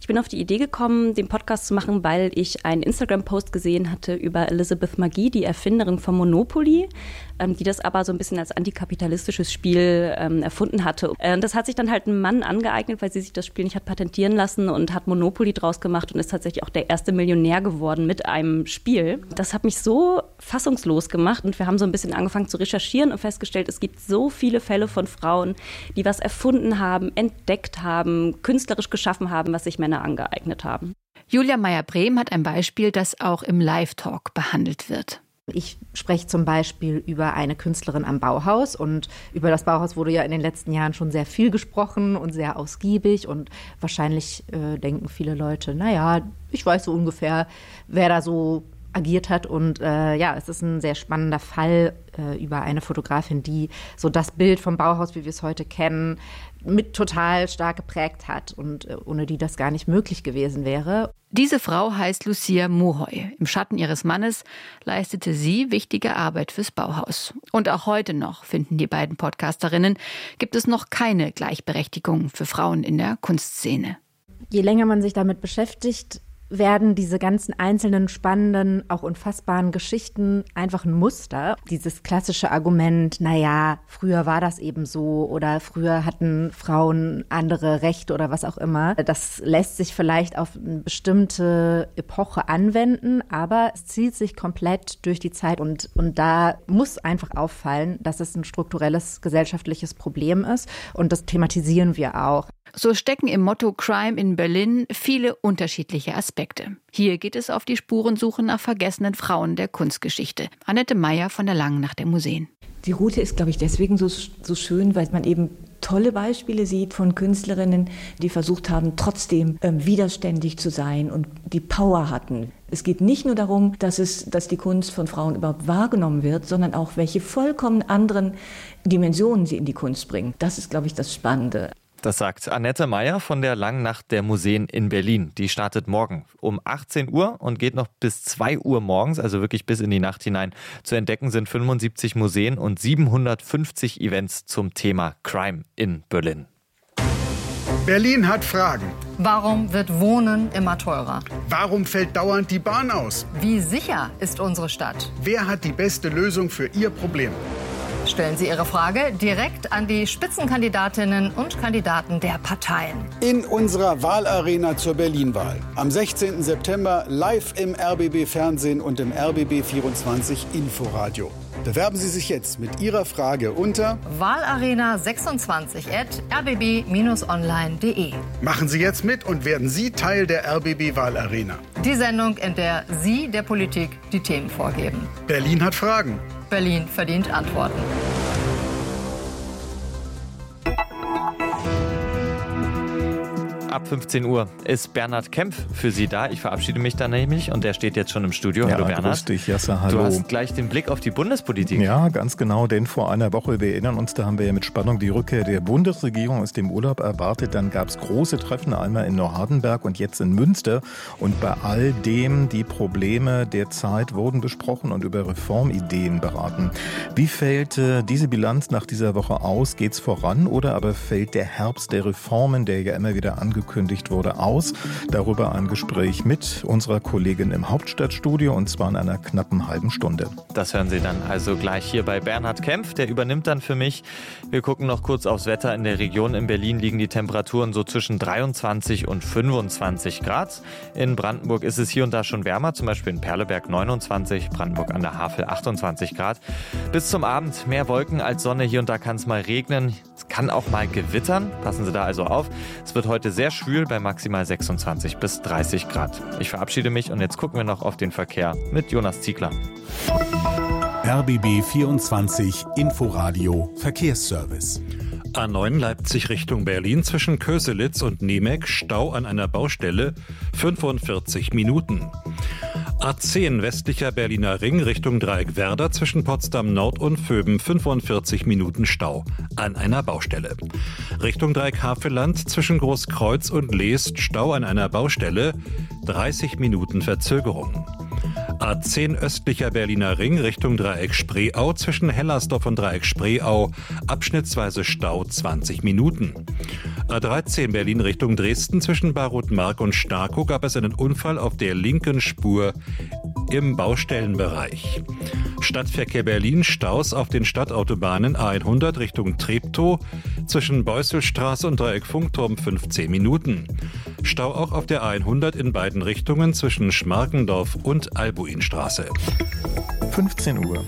Ich bin auf die Idee gekommen, den Podcast zu machen, weil ich einen Instagram-Post gesehen hatte über Elizabeth Magie, die Erfinderin von Monopoly, die das aber so ein bisschen als antikapitalistisches Spiel erfunden hatte. Das hat sich dann halt ein Mann angeeignet, weil sie sich das Spiel nicht hat patentieren lassen und hat Monopoly draus gemacht und ist tatsächlich auch der erste Millionär geworden mit einem Spiel. Das hat mich so fassungslos gemacht und wir haben so ein bisschen angefangen zu recherchieren und festgestellt, es gibt so viele Fälle von Frauen, die was erfunden haben, entdeckt haben, künstlerisch geschaffen haben, was sich Männer angeeignet haben. Julia Meyer-Brehm hat ein Beispiel, das auch im Live-Talk behandelt wird. Ich spreche zum Beispiel über eine Künstlerin am Bauhaus und über das Bauhaus wurde ja in den letzten Jahren schon sehr viel gesprochen und sehr ausgiebig und wahrscheinlich denken viele Leute, naja, ich weiß so ungefähr, wer da so agiert hat und es ist ein sehr spannender Fall über eine Fotografin, die so das Bild vom Bauhaus, wie wir es heute kennen, mit total stark geprägt hat und ohne die das gar nicht möglich gewesen wäre. Diese Frau heißt Lucia Mohoy. Im Schatten ihres Mannes leistete sie wichtige Arbeit fürs Bauhaus. Und auch heute noch, finden die beiden Podcasterinnen, gibt es noch keine Gleichberechtigung für Frauen in der Kunstszene. Je länger man sich damit beschäftigt, werden diese ganzen einzelnen, spannenden, auch unfassbaren Geschichten einfach ein Muster. Dieses klassische Argument, naja, früher war das eben so oder früher hatten Frauen andere Rechte oder was auch immer. Das lässt sich vielleicht auf eine bestimmte Epoche anwenden, aber es zieht sich komplett durch die Zeit und da muss einfach auffallen, dass es ein strukturelles gesellschaftliches Problem ist und das thematisieren wir auch. So stecken im Motto Crime in Berlin viele unterschiedliche Aspekte. Hier geht es auf die Spurensuche nach vergessenen Frauen der Kunstgeschichte. Annette Meyer von der Langen-Nacht der Museen. Die Route ist, glaube ich, deswegen so schön, weil man eben tolle Beispiele sieht von Künstlerinnen, die versucht haben, trotzdem widerständig zu sein und die Power hatten. Es geht nicht nur darum, dass die Kunst von Frauen überhaupt wahrgenommen wird, sondern auch, welche vollkommen anderen Dimensionen sie in die Kunst bringen. Das ist, glaube ich, das Spannende. Das sagt Annette Meyer von der Langen-Nacht der Museen in Berlin. Die startet morgen um 18 Uhr und geht noch bis 2 Uhr morgens, also wirklich bis in die Nacht hinein. Zu entdecken sind 75 Museen und 750 Events zum Thema Crime in Berlin. Berlin hat Fragen. Warum wird Wohnen immer teurer? Warum fällt dauernd die Bahn aus? Wie sicher ist unsere Stadt? Wer hat die beste Lösung für Ihr Problem? Stellen Sie Ihre Frage direkt an die Spitzenkandidatinnen und Kandidaten der Parteien. In unserer Wahlarena zur Berlin-Wahl. Am 16. September live im RBB-Fernsehen und im RBB24 Inforadio. Bewerben Sie sich jetzt mit Ihrer Frage unter wahlarena26@rbb-online.de. Machen Sie jetzt mit und werden Sie Teil der RBB-Wahlarena. Die Sendung, in der Sie der Politik die Themen vorgeben. Berlin hat Fragen. Berlin verdient Antworten. Ab 15 Uhr ist Bernhard Kempf für Sie da. Ich verabschiede mich dann nämlich und der steht jetzt schon im Studio. Ja, hallo Bernhard. Grüß dich, Jassa, hallo. Du hast gleich den Blick auf die Bundespolitik. Ja, ganz genau, denn vor einer Woche, wir erinnern uns, da haben wir ja mit Spannung die Rückkehr der Bundesregierung aus dem Urlaub erwartet. Dann gab es große Treffen, einmal in Nordhardenberg und jetzt in Münster. Und bei all dem, die Probleme der Zeit wurden besprochen und über Reformideen beraten. Wie fällt diese Bilanz nach dieser Woche aus? Geht's voran oder aber fällt der Herbst der Reformen, der ja immer wieder angekündigt wurde, aus? Darüber ein Gespräch mit unserer Kollegin im Hauptstadtstudio und zwar in einer knappen halben Stunde. Das hören Sie dann also gleich hier bei Bernhard Kempf. Der übernimmt dann für mich. Wir gucken noch kurz aufs Wetter. In der Region in Berlin liegen die Temperaturen so zwischen 23 und 25 Grad. In Brandenburg ist es hier und da schon wärmer, zum Beispiel in Perleberg 29, Brandenburg an der Havel 28 Grad. Bis zum Abend mehr Wolken als Sonne. Hier und da kann es mal regnen. Es kann auch mal gewittern. Passen Sie da also auf. Es wird heute sehr schwül bei maximal 26 bis 30 Grad. Ich verabschiede mich und jetzt gucken wir noch auf den Verkehr mit Jonas Ziegler. RBB 24 Inforadio Verkehrsservice. A9 Leipzig Richtung Berlin zwischen Köselitz und Nemeg, Stau an einer Baustelle, 45 Minuten. A10 westlicher Berliner Ring Richtung Dreieckwerder zwischen Potsdam Nord und Vöben, 45 Minuten Stau an einer Baustelle. Richtung Dreieck-Havelland zwischen Großkreuz und Leest, Stau an einer Baustelle, 30 Minuten Verzögerung. A10 östlicher Berliner Ring Richtung Dreieck Spreeau zwischen Hellersdorf und Dreieck Spreeau. Abschnittsweise Stau 20 Minuten. A13 Berlin Richtung Dresden zwischen Barutmark und Starkow gab es einen Unfall auf der linken Spur im Baustellenbereich. Stadtverkehr Berlin, Staus auf den Stadtautobahnen A100 Richtung Treptow zwischen Beusselstraße und Dreieck Funkturm 15 Minuten. Stau auch auf der A100 in beiden Richtungen zwischen Schmarkendorf und Albuinstraße. 15 Uhr.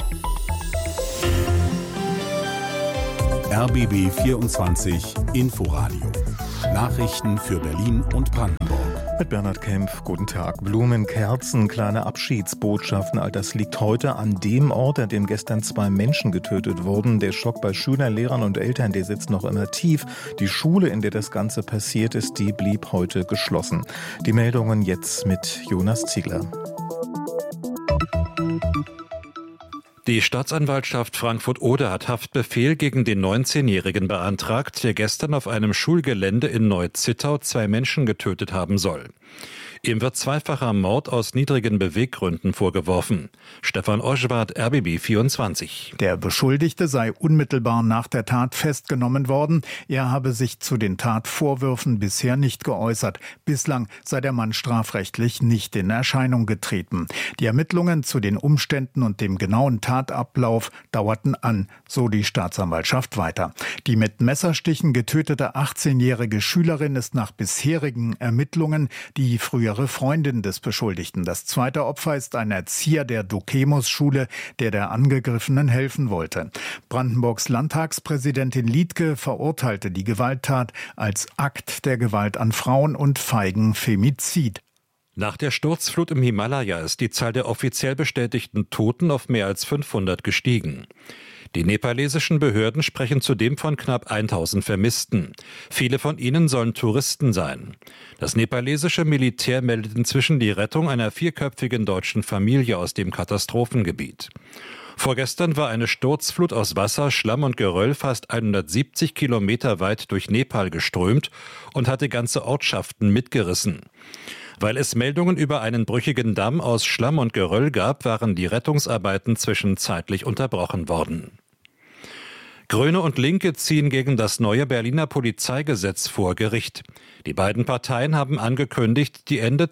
RBB 24 Inforadio. Nachrichten für Berlin und Brandenburg. Mit Bernhard Kempf, guten Tag. Blumen, Kerzen, kleine Abschiedsbotschaften, all das liegt heute an dem Ort, an dem gestern 2 Menschen getötet wurden. Der Schock bei Schülern, Lehrern und Eltern, der sitzt noch immer tief. Die Schule, in der das Ganze passiert ist, die blieb heute geschlossen. Die Meldungen jetzt mit Jonas Ziegler. Die Staatsanwaltschaft Frankfurt-Oder hat Haftbefehl gegen den 19-Jährigen beantragt, der gestern auf einem Schulgelände in Neu-Zittau 2 Menschen getötet haben soll. Ihm wird zweifacher Mord aus niedrigen Beweggründen vorgeworfen. Stefan Oschwart, RBB 24. Der Beschuldigte sei unmittelbar nach der Tat festgenommen worden. Er habe sich zu den Tatvorwürfen bisher nicht geäußert. Bislang sei der Mann strafrechtlich nicht in Erscheinung getreten. Die Ermittlungen zu den Umständen und dem genauen Tatablauf dauerten an, so die Staatsanwaltschaft weiter. Die mit Messerstichen getötete 18-jährige Schülerin ist nach bisherigen Ermittlungen die frühere Freundin des Beschuldigten. Das zweite Opfer ist ein Erzieher der Dukemus-Schule, der Angegriffenen helfen wollte. Brandenburgs Landtagspräsidentin Liedtke verurteilte die Gewalttat als Akt der Gewalt an Frauen und feigen Femizid. Nach der Sturzflut im Himalaya ist die Zahl der offiziell bestätigten Toten auf mehr als 500 gestiegen. Die nepalesischen Behörden sprechen zudem von knapp 1000 Vermissten. Viele von ihnen sollen Touristen sein. Das nepalesische Militär meldet inzwischen die Rettung einer 4-köpfigen deutschen Familie aus dem Katastrophengebiet. Vorgestern war eine Sturzflut aus Wasser, Schlamm und Geröll fast 170 Kilometer weit durch Nepal geströmt und hatte ganze Ortschaften mitgerissen. Weil es Meldungen über einen brüchigen Damm aus Schlamm und Geröll gab, waren die Rettungsarbeiten zwischenzeitlich unterbrochen worden. Grüne und Linke ziehen gegen das neue Berliner Polizeigesetz vor Gericht. Die beiden Parteien haben angekündigt, die Ende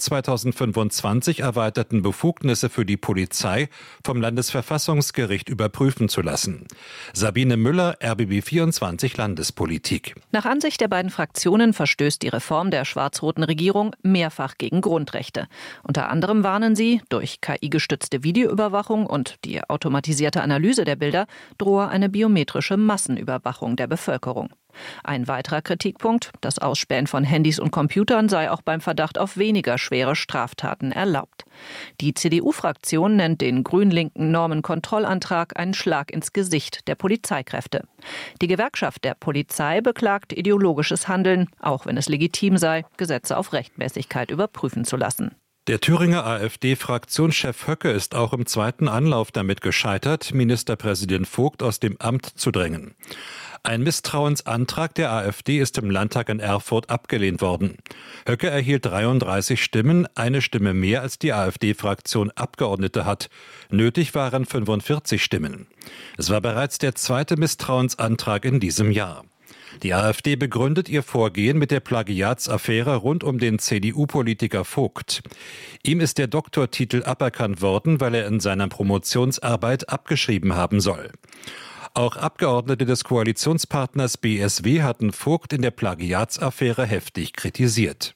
2025 erweiterten Befugnisse für die Polizei vom Landesverfassungsgericht überprüfen zu lassen. Sabine Müller, RBB 24 Landespolitik. Nach Ansicht der beiden Fraktionen verstößt die Reform der schwarz-roten Regierung mehrfach gegen Grundrechte. Unter anderem warnen sie, durch KI-gestützte Videoüberwachung und die automatisierte Analyse der Bilder drohe eine biometrische Massenüberwachung der Bevölkerung. Ein weiterer Kritikpunkt, das Ausspähen von Handys und Computern sei auch beim Verdacht auf weniger schwere Straftaten erlaubt. Die CDU-Fraktion nennt den grün-linken Normenkontrollantrag einen Schlag ins Gesicht der Polizeikräfte. Die Gewerkschaft der Polizei beklagt ideologisches Handeln, auch wenn es legitim sei, Gesetze auf Rechtmäßigkeit überprüfen zu lassen. Der Thüringer AfD-Fraktionschef Höcke ist auch im zweiten Anlauf damit gescheitert, Ministerpräsident Vogt aus dem Amt zu drängen. Ein Misstrauensantrag der AfD ist im Landtag in Erfurt abgelehnt worden. Höcke erhielt 33 Stimmen, eine Stimme mehr als die AfD-Fraktion Abgeordnete hat. Nötig waren 45 Stimmen. Es war bereits der zweite Misstrauensantrag in diesem Jahr. Die AfD begründet ihr Vorgehen mit der Plagiatsaffäre rund um den CDU-Politiker Vogt. Ihm ist der Doktortitel aberkannt worden, weil er in seiner Promotionsarbeit abgeschrieben haben soll. Auch Abgeordnete des Koalitionspartners BSW hatten Vogt in der Plagiatsaffäre heftig kritisiert.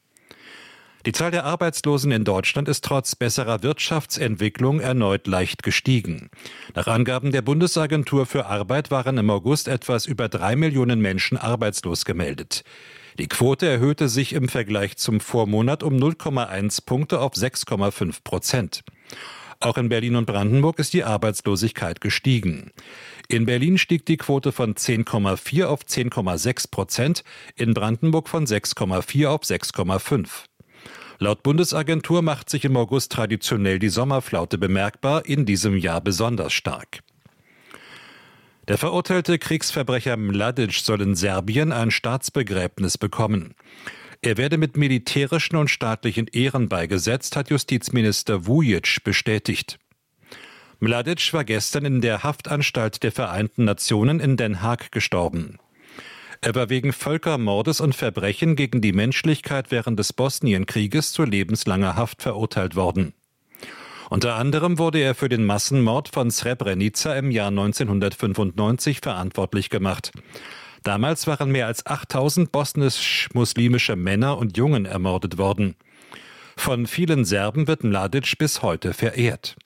Die Zahl der Arbeitslosen in Deutschland ist trotz besserer Wirtschaftsentwicklung erneut leicht gestiegen. Nach Angaben der Bundesagentur für Arbeit waren im August etwas über 3 Millionen Menschen arbeitslos gemeldet. Die Quote erhöhte sich im Vergleich zum Vormonat um 0,1 Punkte auf 6,5%. Auch in Berlin und Brandenburg ist die Arbeitslosigkeit gestiegen. In Berlin stieg die Quote von 10,4 auf 10,6%, in Brandenburg von 6,4 auf 6,5%. Laut Bundesagentur macht sich im August traditionell die Sommerflaute bemerkbar, in diesem Jahr besonders stark. Der verurteilte Kriegsverbrecher Mladic soll in Serbien ein Staatsbegräbnis bekommen. Er werde mit militärischen und staatlichen Ehren beigesetzt, hat Justizminister Vujic bestätigt. Mladic war gestern in der Haftanstalt der Vereinten Nationen in Den Haag gestorben. Er war wegen Völkermordes und Verbrechen gegen die Menschlichkeit während des Bosnienkrieges zu lebenslanger Haft verurteilt worden. Unter anderem wurde er für den Massenmord von Srebrenica im Jahr 1995 verantwortlich gemacht. Damals waren mehr als 8000 bosnisch-muslimische Männer und Jungen ermordet worden. Von vielen Serben wird Mladic bis heute verehrt.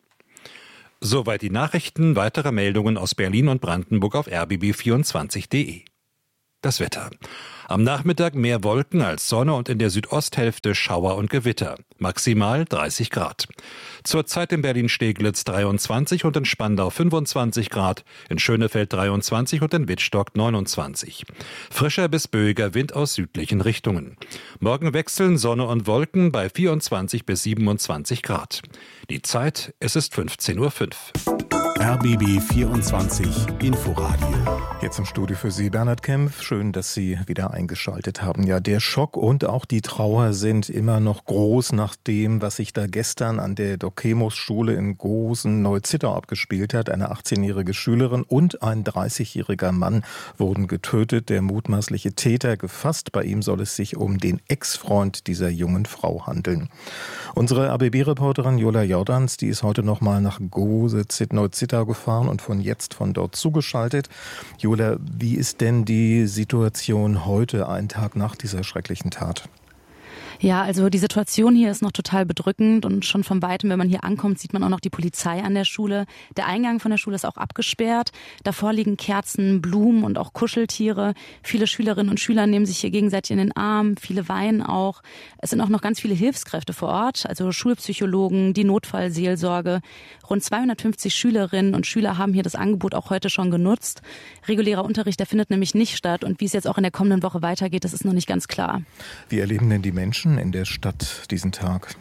Soweit die Nachrichten. Weitere Meldungen aus Berlin und Brandenburg auf rbb24.de. Das Wetter. Am Nachmittag mehr Wolken als Sonne und in der Südosthälfte Schauer und Gewitter. Maximal 30 Grad. Zurzeit in Berlin-Steglitz 23 und in Spandau 25 Grad, in Schönefeld 23 und in Wittstock 29. Frischer bis böiger Wind aus südlichen Richtungen. Morgen wechseln Sonne und Wolken bei 24 bis 27 Grad. Die Zeit, es ist 15:05 Uhr. RBB 24 Inforadio. Jetzt im Studio für Sie Bernhard Kempf. Schön, dass Sie wieder eingeschaltet haben. Ja, der Schock und auch die Trauer sind immer noch groß nach dem, was sich da gestern an der Dokemos-Schule in Gosen-Neuzittau abgespielt hat. Eine 18-jährige Schülerin und ein 30-jähriger Mann wurden getötet. Der mutmaßliche Täter gefasst. Bei ihm soll es sich um den Ex-Freund dieser jungen Frau handeln. Unsere RBB-Reporterin Jola Jordans, die ist heute noch mal nach Gosen-Neuzittau gefahren und von dort zugeschaltet. Jola, wie ist denn die Situation heute, einen Tag nach dieser schrecklichen Tat? Ja, also die Situation hier ist noch total bedrückend und schon von Weitem, wenn man hier ankommt, sieht man auch noch die Polizei an der Schule. Der Eingang von der Schule ist auch abgesperrt. Davor liegen Kerzen, Blumen und auch Kuscheltiere. Viele Schülerinnen und Schüler nehmen sich hier gegenseitig in den Arm, viele weinen auch. Es sind auch noch ganz viele Hilfskräfte vor Ort, also Schulpsychologen, die Notfallseelsorge. Rund 250 Schülerinnen und Schüler haben hier das Angebot auch heute schon genutzt. Regulärer Unterricht, der findet nämlich nicht statt und wie es jetzt auch in der kommenden Woche weitergeht, das ist noch nicht ganz klar. Wie erleben denn die Menschen in der Stadt diesen Tag?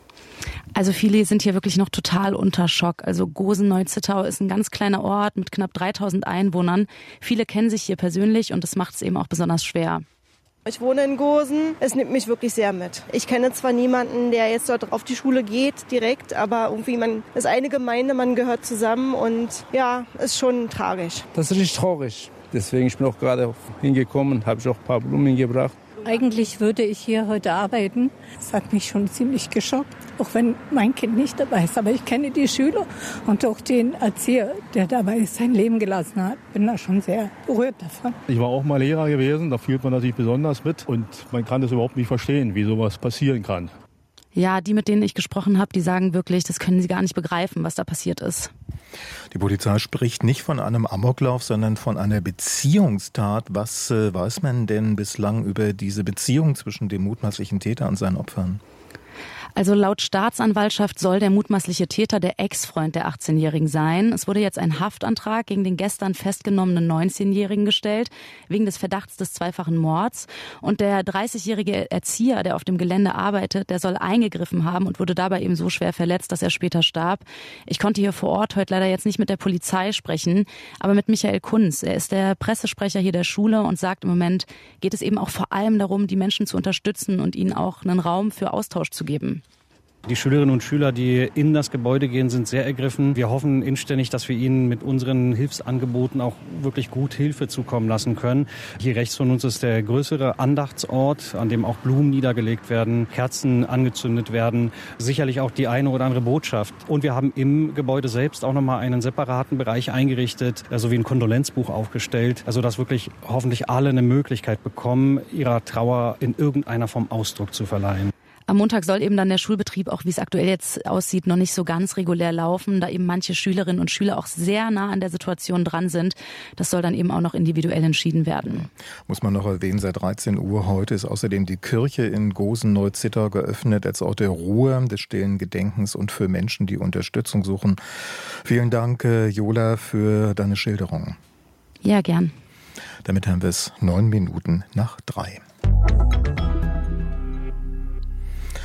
Also viele sind hier wirklich noch total unter Schock. Also Gosen-Neuzittau ist ein ganz kleiner Ort mit knapp 3000 Einwohnern. Viele kennen sich hier persönlich und das macht es eben auch besonders schwer. Ich wohne in Gosen. Es nimmt mich wirklich sehr mit. Ich kenne zwar niemanden, der jetzt dort auf die Schule geht direkt, aber irgendwie man ist eine Gemeinde, man gehört zusammen und ja, ist schon tragisch. Das ist richtig traurig. Deswegen ich bin auch gerade hingekommen, habe ich auch ein paar Blumen gebracht. Eigentlich würde ich hier heute arbeiten. Das hat mich schon ziemlich geschockt, auch wenn mein Kind nicht dabei ist. Aber ich kenne die Schüler und auch den Erzieher, der dabei sein Leben gelassen hat. Bin da schon sehr berührt davon. Ich war auch mal Lehrer gewesen, da fühlt man natürlich besonders mit. Und man kann das überhaupt nicht verstehen, wie sowas passieren kann. Ja, die, mit denen ich gesprochen habe, die sagen wirklich, das können sie gar nicht begreifen, was da passiert ist. Die Polizei spricht nicht von einem Amoklauf, sondern von einer Beziehungstat. Was weiß man denn bislang über diese Beziehung zwischen dem mutmaßlichen Täter und seinen Opfern? Also laut Staatsanwaltschaft soll der mutmaßliche Täter der Ex-Freund der 18-Jährigen sein. Es wurde jetzt ein Haftantrag gegen den gestern festgenommenen 19-Jährigen gestellt, wegen des Verdachts des zweifachen Mords. Und der 30-jährige Erzieher, der auf dem Gelände arbeitet, der soll eingegriffen haben und wurde dabei eben so schwer verletzt, dass er später starb. Ich konnte hier vor Ort heute leider jetzt nicht mit der Polizei sprechen, aber mit Michael Kunz. Er ist der Pressesprecher hier der Schule und sagt, im Moment geht es eben auch vor allem darum, die Menschen zu unterstützen und ihnen auch einen Raum für Austausch zu geben. Die Schülerinnen und Schüler, die in das Gebäude gehen, sind sehr ergriffen. Wir hoffen inständig, dass wir ihnen mit unseren Hilfsangeboten auch wirklich gut Hilfe zukommen lassen können. Hier rechts von uns ist der größere Andachtsort, an dem auch Blumen niedergelegt werden, Kerzen angezündet werden, sicherlich auch die eine oder andere Botschaft. Und wir haben im Gebäude selbst auch nochmal einen separaten Bereich eingerichtet, sowie ein Kondolenzbuch aufgestellt, also dass wirklich hoffentlich alle eine Möglichkeit bekommen, ihrer Trauer in irgendeiner Form Ausdruck zu verleihen. Am Montag soll eben dann der Schulbetrieb, auch wie es aktuell jetzt aussieht, noch nicht so ganz regulär laufen, da eben manche Schülerinnen und Schüler auch sehr nah an der Situation dran sind. Das soll dann eben auch noch individuell entschieden werden. Muss man noch erwähnen, seit 13 Uhr heute ist außerdem die Kirche in Gosen-Neuzittau geöffnet als Ort der Ruhe, des stillen Gedenkens und für Menschen, die Unterstützung suchen. Vielen Dank, Jola, für deine Schilderung. Ja, gern. Damit haben wir es 9 Minuten nach 3.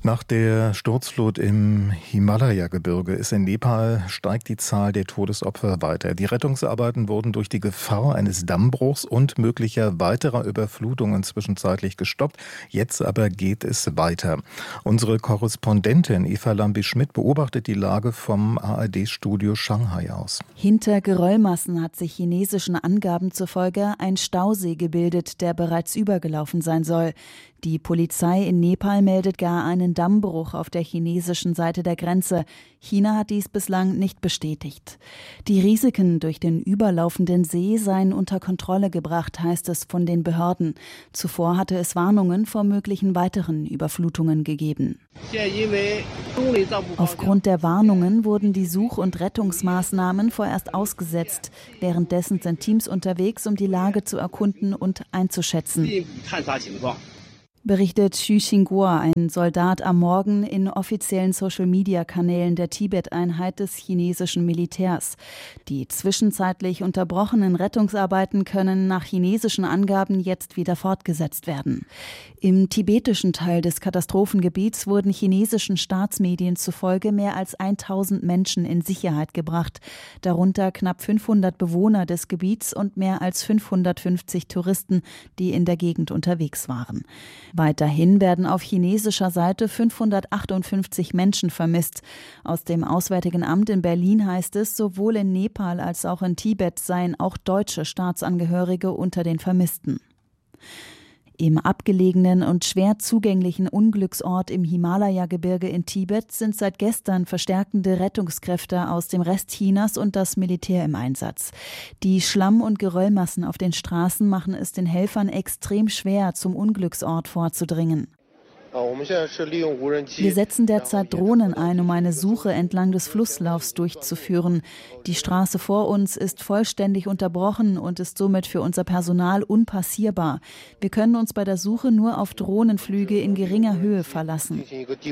Nach der Sturzflut im Himalaya-Gebirge ist in Nepal steigt die Zahl der Todesopfer weiter. Die Rettungsarbeiten wurden durch die Gefahr eines Dammbruchs und möglicher weiterer Überflutungen zwischenzeitlich gestoppt. Jetzt aber geht es weiter. Unsere Korrespondentin Eva Lambi-Schmidt beobachtet die Lage vom ARD-Studio Shanghai aus. Hinter Geröllmassen hat sich chinesischen Angaben zufolge ein Stausee gebildet, der bereits übergelaufen sein soll. Die Polizei in Nepal meldet gar einen Dammbruch auf der chinesischen Seite der Grenze. China hat dies bislang nicht bestätigt. Die Risiken durch den überlaufenden See seien unter Kontrolle gebracht, heißt es von den Behörden. Zuvor hatte es Warnungen vor möglichen weiteren Überflutungen gegeben. Aufgrund der Warnungen wurden die Such- und Rettungsmaßnahmen vorerst ausgesetzt. Währenddessen sind Teams unterwegs, um die Lage zu erkunden und einzuschätzen. Berichtet Xu Xinguo, ein Soldat am Morgen in offiziellen Social-Media-Kanälen der Tibet-Einheit des chinesischen Militärs. Die zwischenzeitlich unterbrochenen Rettungsarbeiten können nach chinesischen Angaben jetzt wieder fortgesetzt werden. Im tibetischen Teil des Katastrophengebiets wurden chinesischen Staatsmedien zufolge mehr als 1000 Menschen in Sicherheit gebracht, darunter knapp 500 Bewohner des Gebiets und mehr als 550 Touristen, die in der Gegend unterwegs waren. Weiterhin werden auf chinesischer Seite 558 Menschen vermisst. Aus dem Auswärtigen Amt in Berlin heißt es, sowohl in Nepal als auch in Tibet seien auch deutsche Staatsangehörige unter den Vermissten. Im abgelegenen und schwer zugänglichen Unglücksort im Himalaya-Gebirge in Tibet sind seit gestern verstärkende Rettungskräfte aus dem Rest Chinas und das Militär im Einsatz. Die Schlamm- und Geröllmassen auf den Straßen machen es den Helfern extrem schwer, zum Unglücksort vorzudringen. Wir setzen derzeit Drohnen ein, um eine Suche entlang des Flusslaufs durchzuführen. Die Straße vor uns ist vollständig unterbrochen und ist somit für unser Personal unpassierbar. Wir können uns bei der Suche nur auf Drohnenflüge in geringer Höhe verlassen,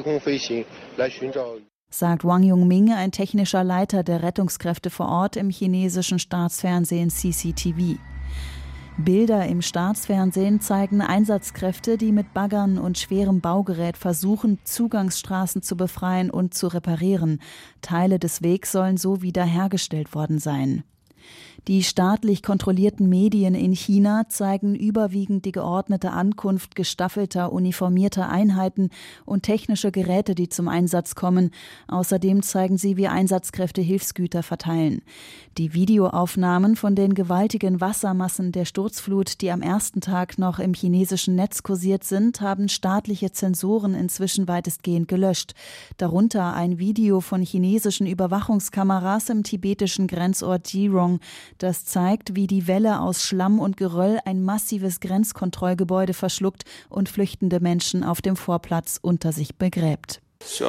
sagt Wang Yongming, ein technischer Leiter der Rettungskräfte vor Ort im chinesischen Staatsfernsehen CCTV. Bilder im Staatsfernsehen zeigen Einsatzkräfte, die mit Baggern und schwerem Baugerät versuchen, Zugangsstraßen zu befreien und zu reparieren. Teile des Wegs sollen so wiederhergestellt worden sein. Die staatlich kontrollierten Medien in China zeigen überwiegend die geordnete Ankunft gestaffelter, uniformierter Einheiten und technische Geräte, die zum Einsatz kommen. Außerdem zeigen sie, wie Einsatzkräfte Hilfsgüter verteilen. Die Videoaufnahmen von den gewaltigen Wassermassen der Sturzflut, die am ersten Tag noch im chinesischen Netz kursiert sind, haben staatliche Zensoren inzwischen weitestgehend gelöscht. Darunter ein Video von chinesischen Überwachungskameras im tibetischen Grenzort Jirong, das zeigt, wie die Welle aus Schlamm und Geröll ein massives Grenzkontrollgebäude verschluckt und flüchtende Menschen auf dem Vorplatz unter sich begräbt.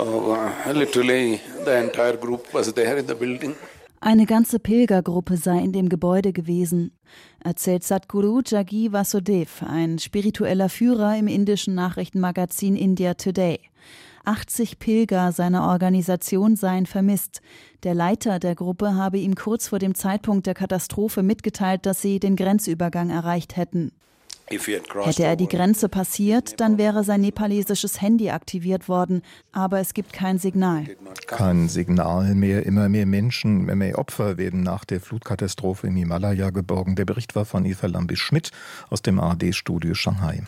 Eine ganze Pilgergruppe sei in dem Gebäude gewesen, erzählt Sadhguru Jaggi Vasudev, ein spiritueller Führer im indischen Nachrichtenmagazin India Today. 80 Pilger seiner Organisation seien vermisst. Der Leiter der Gruppe habe ihm kurz vor dem Zeitpunkt der Katastrophe mitgeteilt, dass sie den Grenzübergang erreicht hätten. Hätte er die Grenze passiert, dann wäre sein nepalesisches Handy aktiviert worden, aber es gibt kein Signal. Kein Signal mehr, immer mehr Menschen, immer mehr Opfer werden nach der Flutkatastrophe im Himalaya geborgen. Der Bericht war von Eva Lambi-Schmidt aus dem ARD-Studio Shanghai.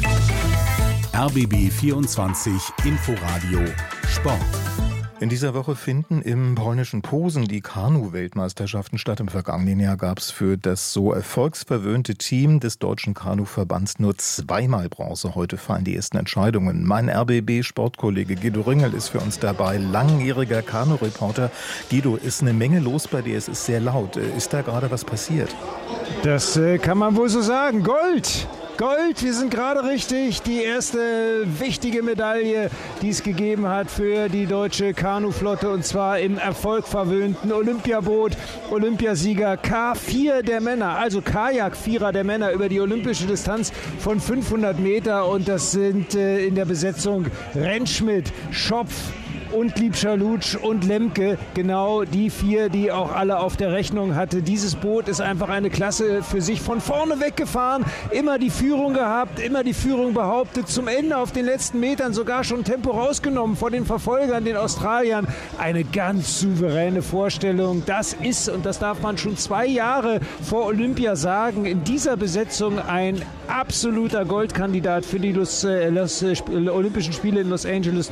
RBB 24 Inforadio Sport. In dieser Woche finden im polnischen Posen die Kanu-Weltmeisterschaften statt. Im vergangenen Jahr gab es für das so erfolgsverwöhnte Team des deutschen Kanuverbands nur zweimal Bronze. Heute fallen die ersten Entscheidungen. Mein RBB-Sportkollege Guido Ringel ist für uns dabei, langjähriger Kanu-Reporter. Guido, ist eine Menge los bei dir, es ist sehr laut. Ist da gerade was passiert? Das kann man wohl so sagen. Gold! Gold, wir sind gerade richtig. Die erste wichtige Medaille, die es gegeben hat für die deutsche Kanuflotte, und zwar im erfolgverwöhnten Olympiaboot. Olympiasieger K4 der Männer, also Kajak-Vierer der Männer über die olympische Distanz von 500 Meter. Und das sind in der Besetzung Rentschmidt, Schopf, und Liebscher-Lutsch und Lemke, genau die 4, die auch alle auf der Rechnung hatte. Dieses Boot ist einfach eine Klasse für sich, von vorne weggefahren, immer die Führung gehabt, immer die Führung behauptet, zum Ende auf den letzten Metern sogar schon Tempo rausgenommen vor den Verfolgern, den Australiern. Eine ganz souveräne Vorstellung. Das ist, und das darf man schon 2 Jahre vor Olympia sagen, in dieser Besetzung ein absoluter Goldkandidat für die Olympischen Spiele in Los Angeles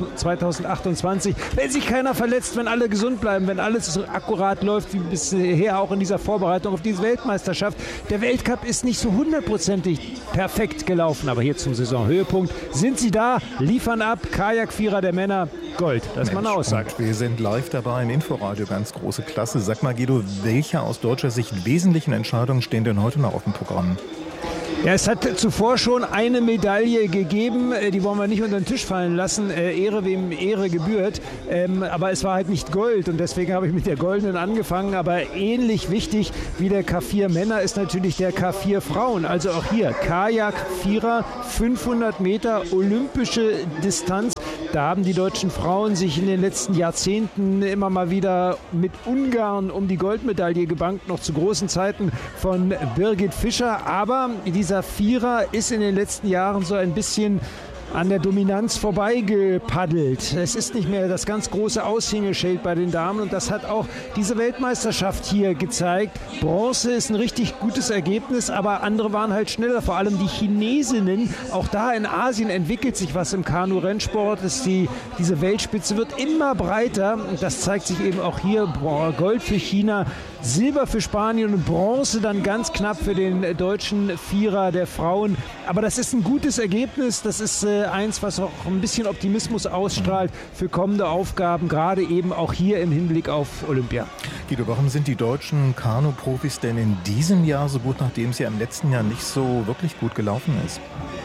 2028. Wenn sich keiner verletzt, wenn alle gesund bleiben, wenn alles so akkurat läuft wie bisher auch in dieser Vorbereitung auf diese Weltmeisterschaft. Der Weltcup ist nicht so 100%ig perfekt gelaufen, aber hier zum Saisonhöhepunkt sind sie da, liefern ab, Kajakvierer der Männer, Gold. Das ist mal eine Aussage. Wir sind live dabei im Inforadio, ganz große Klasse. Sag mal, Guido, welche aus deutscher Sicht wesentlichen Entscheidungen stehen denn heute noch auf dem Programm? Ja, es hat zuvor schon eine Medaille gegeben, die wollen wir nicht unter den Tisch fallen lassen, Ehre wem Ehre gebührt, aber es war halt nicht Gold und deswegen habe ich mit der goldenen angefangen, aber ähnlich wichtig wie der K4 Männer ist natürlich der K4 Frauen, also auch hier Kajak-Vierer, 500 Meter olympische Distanz. Da haben die deutschen Frauen sich in den letzten Jahrzehnten immer mal wieder mit Ungarn um die Goldmedaille gebankt, noch zu großen Zeiten von Birgit Fischer. Aber dieser Vierer ist in den letzten Jahren so ein bisschen an der Dominanz vorbeigepaddelt. Es ist nicht mehr das ganz große Aushängeschild bei den Damen und das hat auch diese Weltmeisterschaft hier gezeigt. Bronze ist ein richtig gutes Ergebnis, aber andere waren halt schneller, vor allem die Chinesinnen. Auch da in Asien entwickelt sich was im Kanu-Rennsport. Diese Weltspitze wird immer breiter und das zeigt sich eben auch hier. Gold für China, Silber für Spanien und Bronze dann ganz knapp für den deutschen Vierer der Frauen. Aber das ist ein gutes Ergebnis. Das ist eins, was auch ein bisschen Optimismus ausstrahlt für kommende Aufgaben, gerade eben auch hier im Hinblick auf Olympia. Guido, warum sind die deutschen Kanu-Profis denn in diesem Jahr so gut, nachdem es ja im letzten Jahr nicht so wirklich gut gelaufen ist?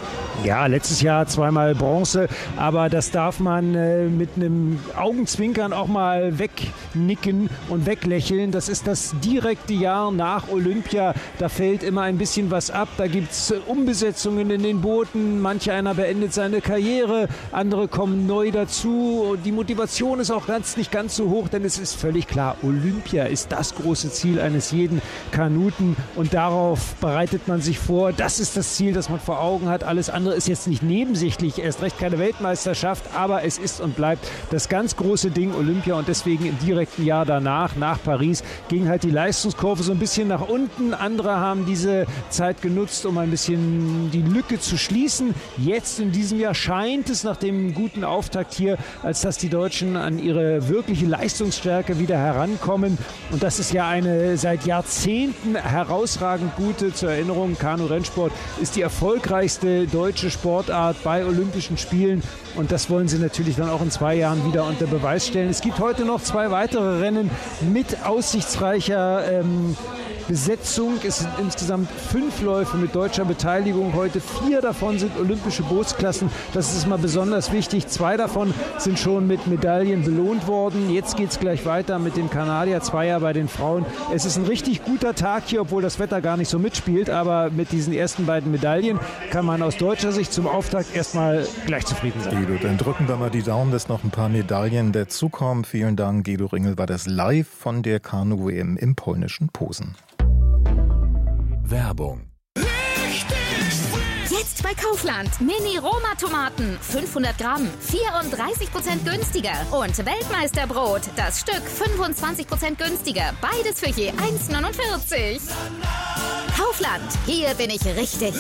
Ja, letztes Jahr zweimal Bronze, aber das darf man mit einem Augenzwinkern auch mal wegnicken und weglächeln. Das ist das direkte Jahr nach Olympia. Da fällt immer ein bisschen was ab. Da gibt es Umbesetzungen in den Booten. Manch einer beendet seine Karriere, andere kommen neu dazu. Die Motivation ist auch nicht ganz so hoch, denn es ist völlig klar, Olympia ist das große Ziel eines jeden Kanuten und darauf bereitet man sich vor. Das ist das Ziel, das man vor Augen hat. Alles andere ist jetzt nicht nebensächlich, erst recht keine Weltmeisterschaft, aber es ist und bleibt das ganz große Ding Olympia und deswegen im direkten Jahr danach, nach Paris, ging halt die Leistungskurve so ein bisschen nach unten. Andere haben diese Zeit genutzt, um ein bisschen die Lücke zu schließen. Jetzt in diesem Jahr scheint es nach dem guten Auftakt hier, als dass die Deutschen an ihre wirkliche Leistungsstärke wieder herankommen und das ist ja eine seit Jahrzehnten herausragend gute, zur Erinnerung, Kanu-Rennsport ist die erfolgreichste deutsche Sportart bei Olympischen Spielen und das wollen sie natürlich dann auch in 2 Jahren wieder unter Beweis stellen. Es gibt heute noch 2 weitere Rennen mit aussichtsreicher Besetzung. Es sind insgesamt 5 Läufe mit deutscher Beteiligung heute. 4 davon sind olympische Bootsklassen. Das ist mal besonders wichtig. 2 davon sind schon mit Medaillen belohnt worden. Jetzt geht es gleich weiter mit den Kanadier Zweier bei den Frauen. Es ist ein richtig guter Tag hier, obwohl das Wetter gar nicht so mitspielt. Aber mit diesen ersten beiden Medaillen kann man aus deutscher Sicht zum Auftakt erstmal gleich zufrieden sein. Guido, dann drücken wir mal die Daumen, dass noch ein paar Medaillen dazukommen. Vielen Dank, Guido Ringel, war das live von der Kanu-WM im polnischen Posen. Werbung. Jetzt bei Kaufland. Mini-Roma-Tomaten. 500 Gramm. 34% günstiger. Und Weltmeisterbrot. Das Stück 25% günstiger. Beides für je 1,49. Kaufland. Hier bin ich richtig.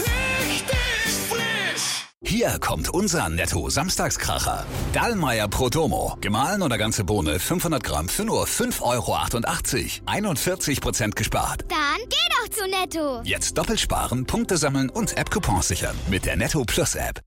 Hier kommt unser Netto-Samstagskracher. Dallmayr Pro Domo. Gemahlen oder ganze Bohne 500 Gramm für nur 5,88 €. 41% gespart. Dann geh doch zu Netto. Jetzt doppelt sparen, Punkte sammeln und App-Coupons sichern. Mit der Netto Plus App.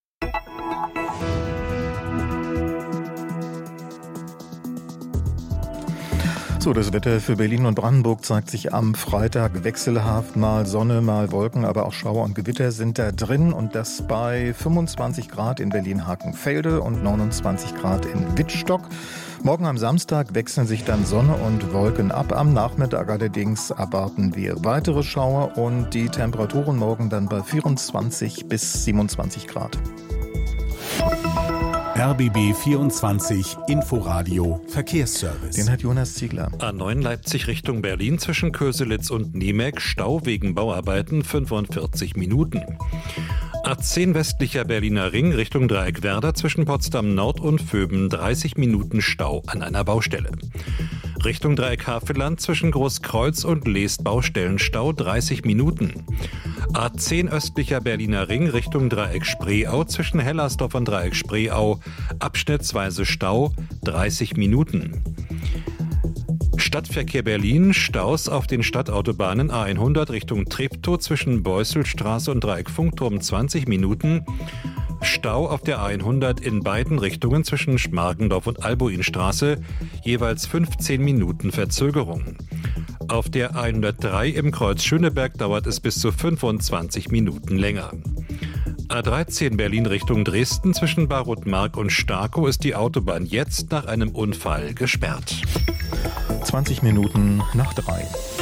So, das Wetter für Berlin und Brandenburg zeigt sich am Freitag wechselhaft. Mal Sonne, mal Wolken, aber auch Schauer und Gewitter sind da drin. Und das bei 25 Grad in Berlin-Hakenfelde und 29 Grad in Wittstock. Morgen am Samstag wechseln sich dann Sonne und Wolken ab. Am Nachmittag allerdings erwarten wir weitere Schauer und die Temperaturen morgen dann bei 24 bis 27 Grad. RBB 24 Inforadio Verkehrsservice. Den hat Jonas Ziegler. A9 Leipzig Richtung Berlin zwischen Köselitz und Niemek. Stau wegen Bauarbeiten 45 Minuten. A10 westlicher Berliner Ring Richtung Dreieckwerder zwischen Potsdam Nord und Vöben 30 Minuten Stau an einer Baustelle. Richtung Dreieck Havelland zwischen Großkreuz und Leest Baustellenstau 30 Minuten. A10 östlicher Berliner Ring Richtung Dreieck Spreeau zwischen Hellersdorf und Dreieck Spreeau abschnittsweise Stau 30 Minuten. Stadtverkehr Berlin, Staus auf den Stadtautobahnen A100 Richtung Treptow zwischen Beusselstraße und Dreieck Funkturm 20 Minuten. Stau auf der A100 in beiden Richtungen zwischen Schmargendorf und Albuinstraße, jeweils 15 Minuten Verzögerung. Auf der A103 im Kreuz Schöneberg dauert es bis zu 25 Minuten länger. A13 Berlin Richtung Dresden zwischen Barotmark und Starkow ist die Autobahn jetzt nach einem Unfall gesperrt. 20 Minuten nach 3.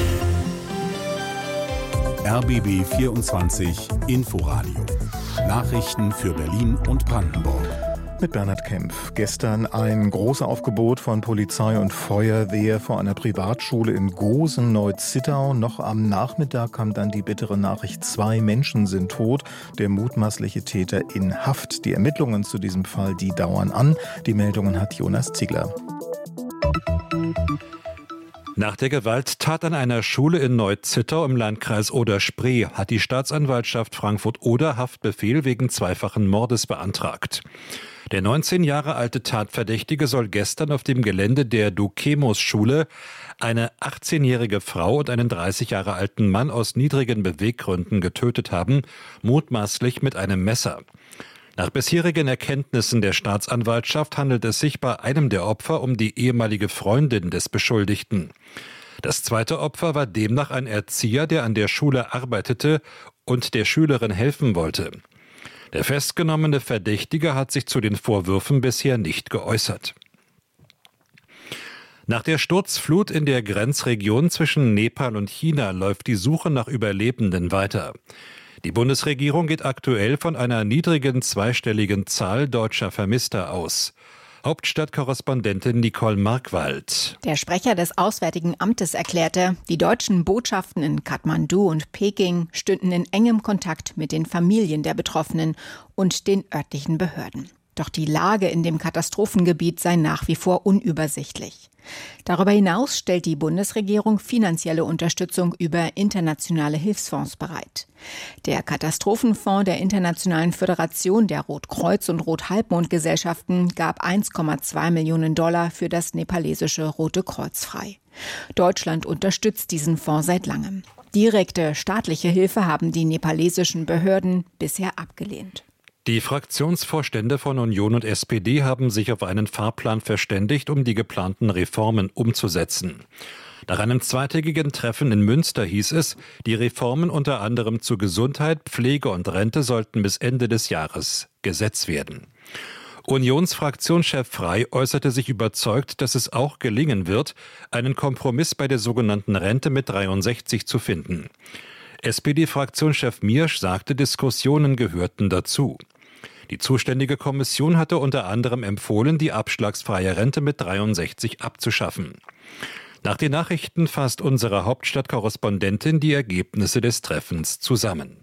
RBB 24 Inforadio. Nachrichten für Berlin und Brandenburg. Mit Bernhard Kempf. Gestern ein großes Aufgebot von Polizei und Feuerwehr vor einer Privatschule in Gosen-Neu-Zittau. Noch am Nachmittag kam dann die bittere Nachricht, 2 Menschen sind tot, der mutmaßliche Täter in Haft. Die Ermittlungen zu diesem Fall, die dauern an. Die Meldungen hat Jonas Ziegler. Nach der Gewalttat an einer Schule in Neu-Zittau im Landkreis Oder-Spree hat die Staatsanwaltschaft Frankfurt-Oder Haftbefehl wegen zweifachen Mordes beantragt. Der 19 Jahre alte Tatverdächtige soll gestern auf dem Gelände der Dokemos-Schule eine 18-jährige Frau und einen 30 Jahre alten Mann aus niedrigen Beweggründen getötet haben, mutmaßlich mit einem Messer. Nach bisherigen Erkenntnissen der Staatsanwaltschaft handelt es sich bei einem der Opfer um die ehemalige Freundin des Beschuldigten. Das zweite Opfer war demnach ein Erzieher, der an der Schule arbeitete und der Schülerin helfen wollte. Der festgenommene Verdächtige hat sich zu den Vorwürfen bisher nicht geäußert. Nach der Sturzflut in der Grenzregion zwischen Nepal und China läuft die Suche nach Überlebenden weiter. Die Bundesregierung geht aktuell von einer niedrigen zweistelligen Zahl deutscher Vermisster aus. Hauptstadtkorrespondentin Nicole Markwald. Der Sprecher des Auswärtigen Amtes erklärte, die deutschen Botschaften in Kathmandu und Peking stünden in engem Kontakt mit den Familien der Betroffenen und den örtlichen Behörden. Doch die Lage in dem Katastrophengebiet sei nach wie vor unübersichtlich. Darüber hinaus stellt die Bundesregierung finanzielle Unterstützung über internationale Hilfsfonds bereit. Der Katastrophenfonds der Internationalen Föderation der Rotkreuz- und Rothalbmondgesellschaften gab 1,2 Millionen $ für das nepalesische Rote Kreuz frei. Deutschland unterstützt diesen Fonds seit langem. Direkte staatliche Hilfe haben die nepalesischen Behörden bisher abgelehnt. Die Fraktionsvorstände von Union und SPD haben sich auf einen Fahrplan verständigt, um die geplanten Reformen umzusetzen. Nach einem zweitägigen Treffen in Münster hieß es, die Reformen unter anderem zu Gesundheit, Pflege und Rente sollten bis Ende des Jahres Gesetz werden. Unionsfraktionschef Frey äußerte sich überzeugt, dass es auch gelingen wird, einen Kompromiss bei der sogenannten Rente mit 63 zu finden. SPD-Fraktionschef Miersch sagte, Diskussionen gehörten dazu. Die zuständige Kommission hatte unter anderem empfohlen, die abschlagsfreie Rente mit 63 abzuschaffen. Nach den Nachrichten fasst unsere Hauptstadtkorrespondentin die Ergebnisse des Treffens zusammen.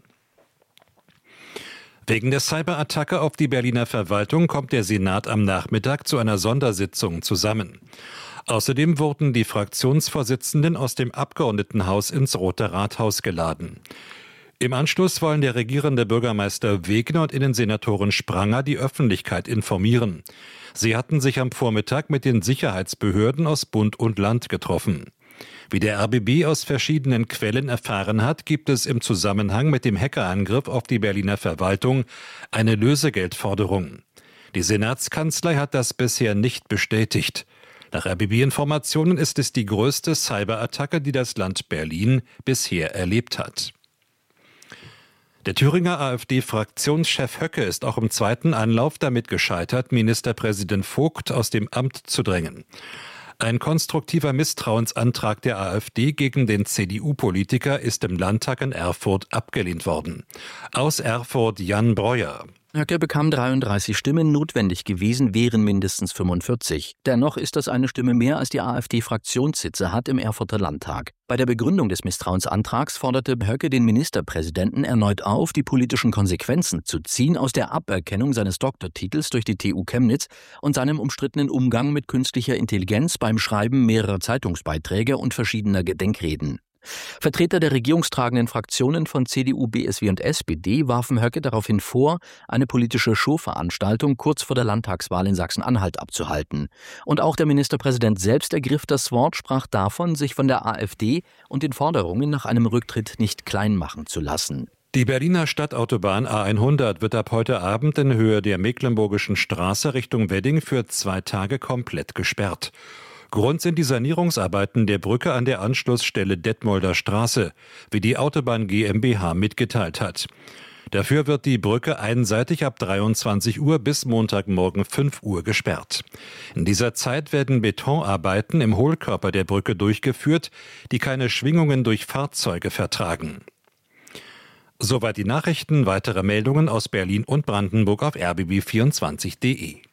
Wegen der Cyberattacke auf die Berliner Verwaltung kommt der Senat am Nachmittag zu einer Sondersitzung zusammen. Außerdem wurden die Fraktionsvorsitzenden aus dem Abgeordnetenhaus ins Rote Rathaus geladen. Im Anschluss wollen der regierende Bürgermeister Wegner und Innensenatorin Spranger die Öffentlichkeit informieren. Sie hatten sich am Vormittag mit den Sicherheitsbehörden aus Bund und Land getroffen. Wie der RBB aus verschiedenen Quellen erfahren hat, gibt es im Zusammenhang mit dem Hackerangriff auf die Berliner Verwaltung eine Lösegeldforderung. Die Senatskanzlei hat das bisher nicht bestätigt. Nach RBB-Informationen ist es die größte Cyberattacke, die das Land Berlin bisher erlebt hat. Der Thüringer AfD-Fraktionschef Höcke ist auch im zweiten Anlauf damit gescheitert, Ministerpräsident Vogt aus dem Amt zu drängen. Ein konstruktiver Misstrauensantrag der AfD gegen den CDU-Politiker ist im Landtag in Erfurt abgelehnt worden. Aus Erfurt Jan Breuer. Höcke bekam 33 Stimmen, notwendig gewesen wären mindestens 45. Dennoch ist das eine Stimme mehr, als die AfD-Fraktionssitze hat im Erfurter Landtag. Bei der Begründung des Misstrauensantrags forderte Höcke den Ministerpräsidenten erneut auf, die politischen Konsequenzen zu ziehen aus der Aberkennung seines Doktortitels durch die TU Chemnitz und seinem umstrittenen Umgang mit künstlicher Intelligenz beim Schreiben mehrerer Zeitungsbeiträge und verschiedener Gedenkreden. Vertreter der regierungstragenden Fraktionen von CDU, BSW und SPD warfen Höcke daraufhin vor, eine politische Showveranstaltung kurz vor der Landtagswahl in Sachsen-Anhalt abzuhalten. Und auch der Ministerpräsident selbst ergriff das Wort, sprach davon, sich von der AfD und den Forderungen nach einem Rücktritt nicht klein machen zu lassen. Die Berliner Stadtautobahn A100 wird ab heute Abend in Höhe der Mecklenburgischen Straße Richtung Wedding für 2 Tage komplett gesperrt. Grund sind die Sanierungsarbeiten der Brücke an der Anschlussstelle Detmolder Straße, wie die Autobahn GmbH mitgeteilt hat. Dafür wird die Brücke einseitig ab 23 Uhr bis Montagmorgen 5 Uhr gesperrt. In dieser Zeit werden Betonarbeiten im Hohlkörper der Brücke durchgeführt, die keine Schwingungen durch Fahrzeuge vertragen. Soweit die Nachrichten. Weitere Meldungen aus Berlin und Brandenburg auf rbb24.de.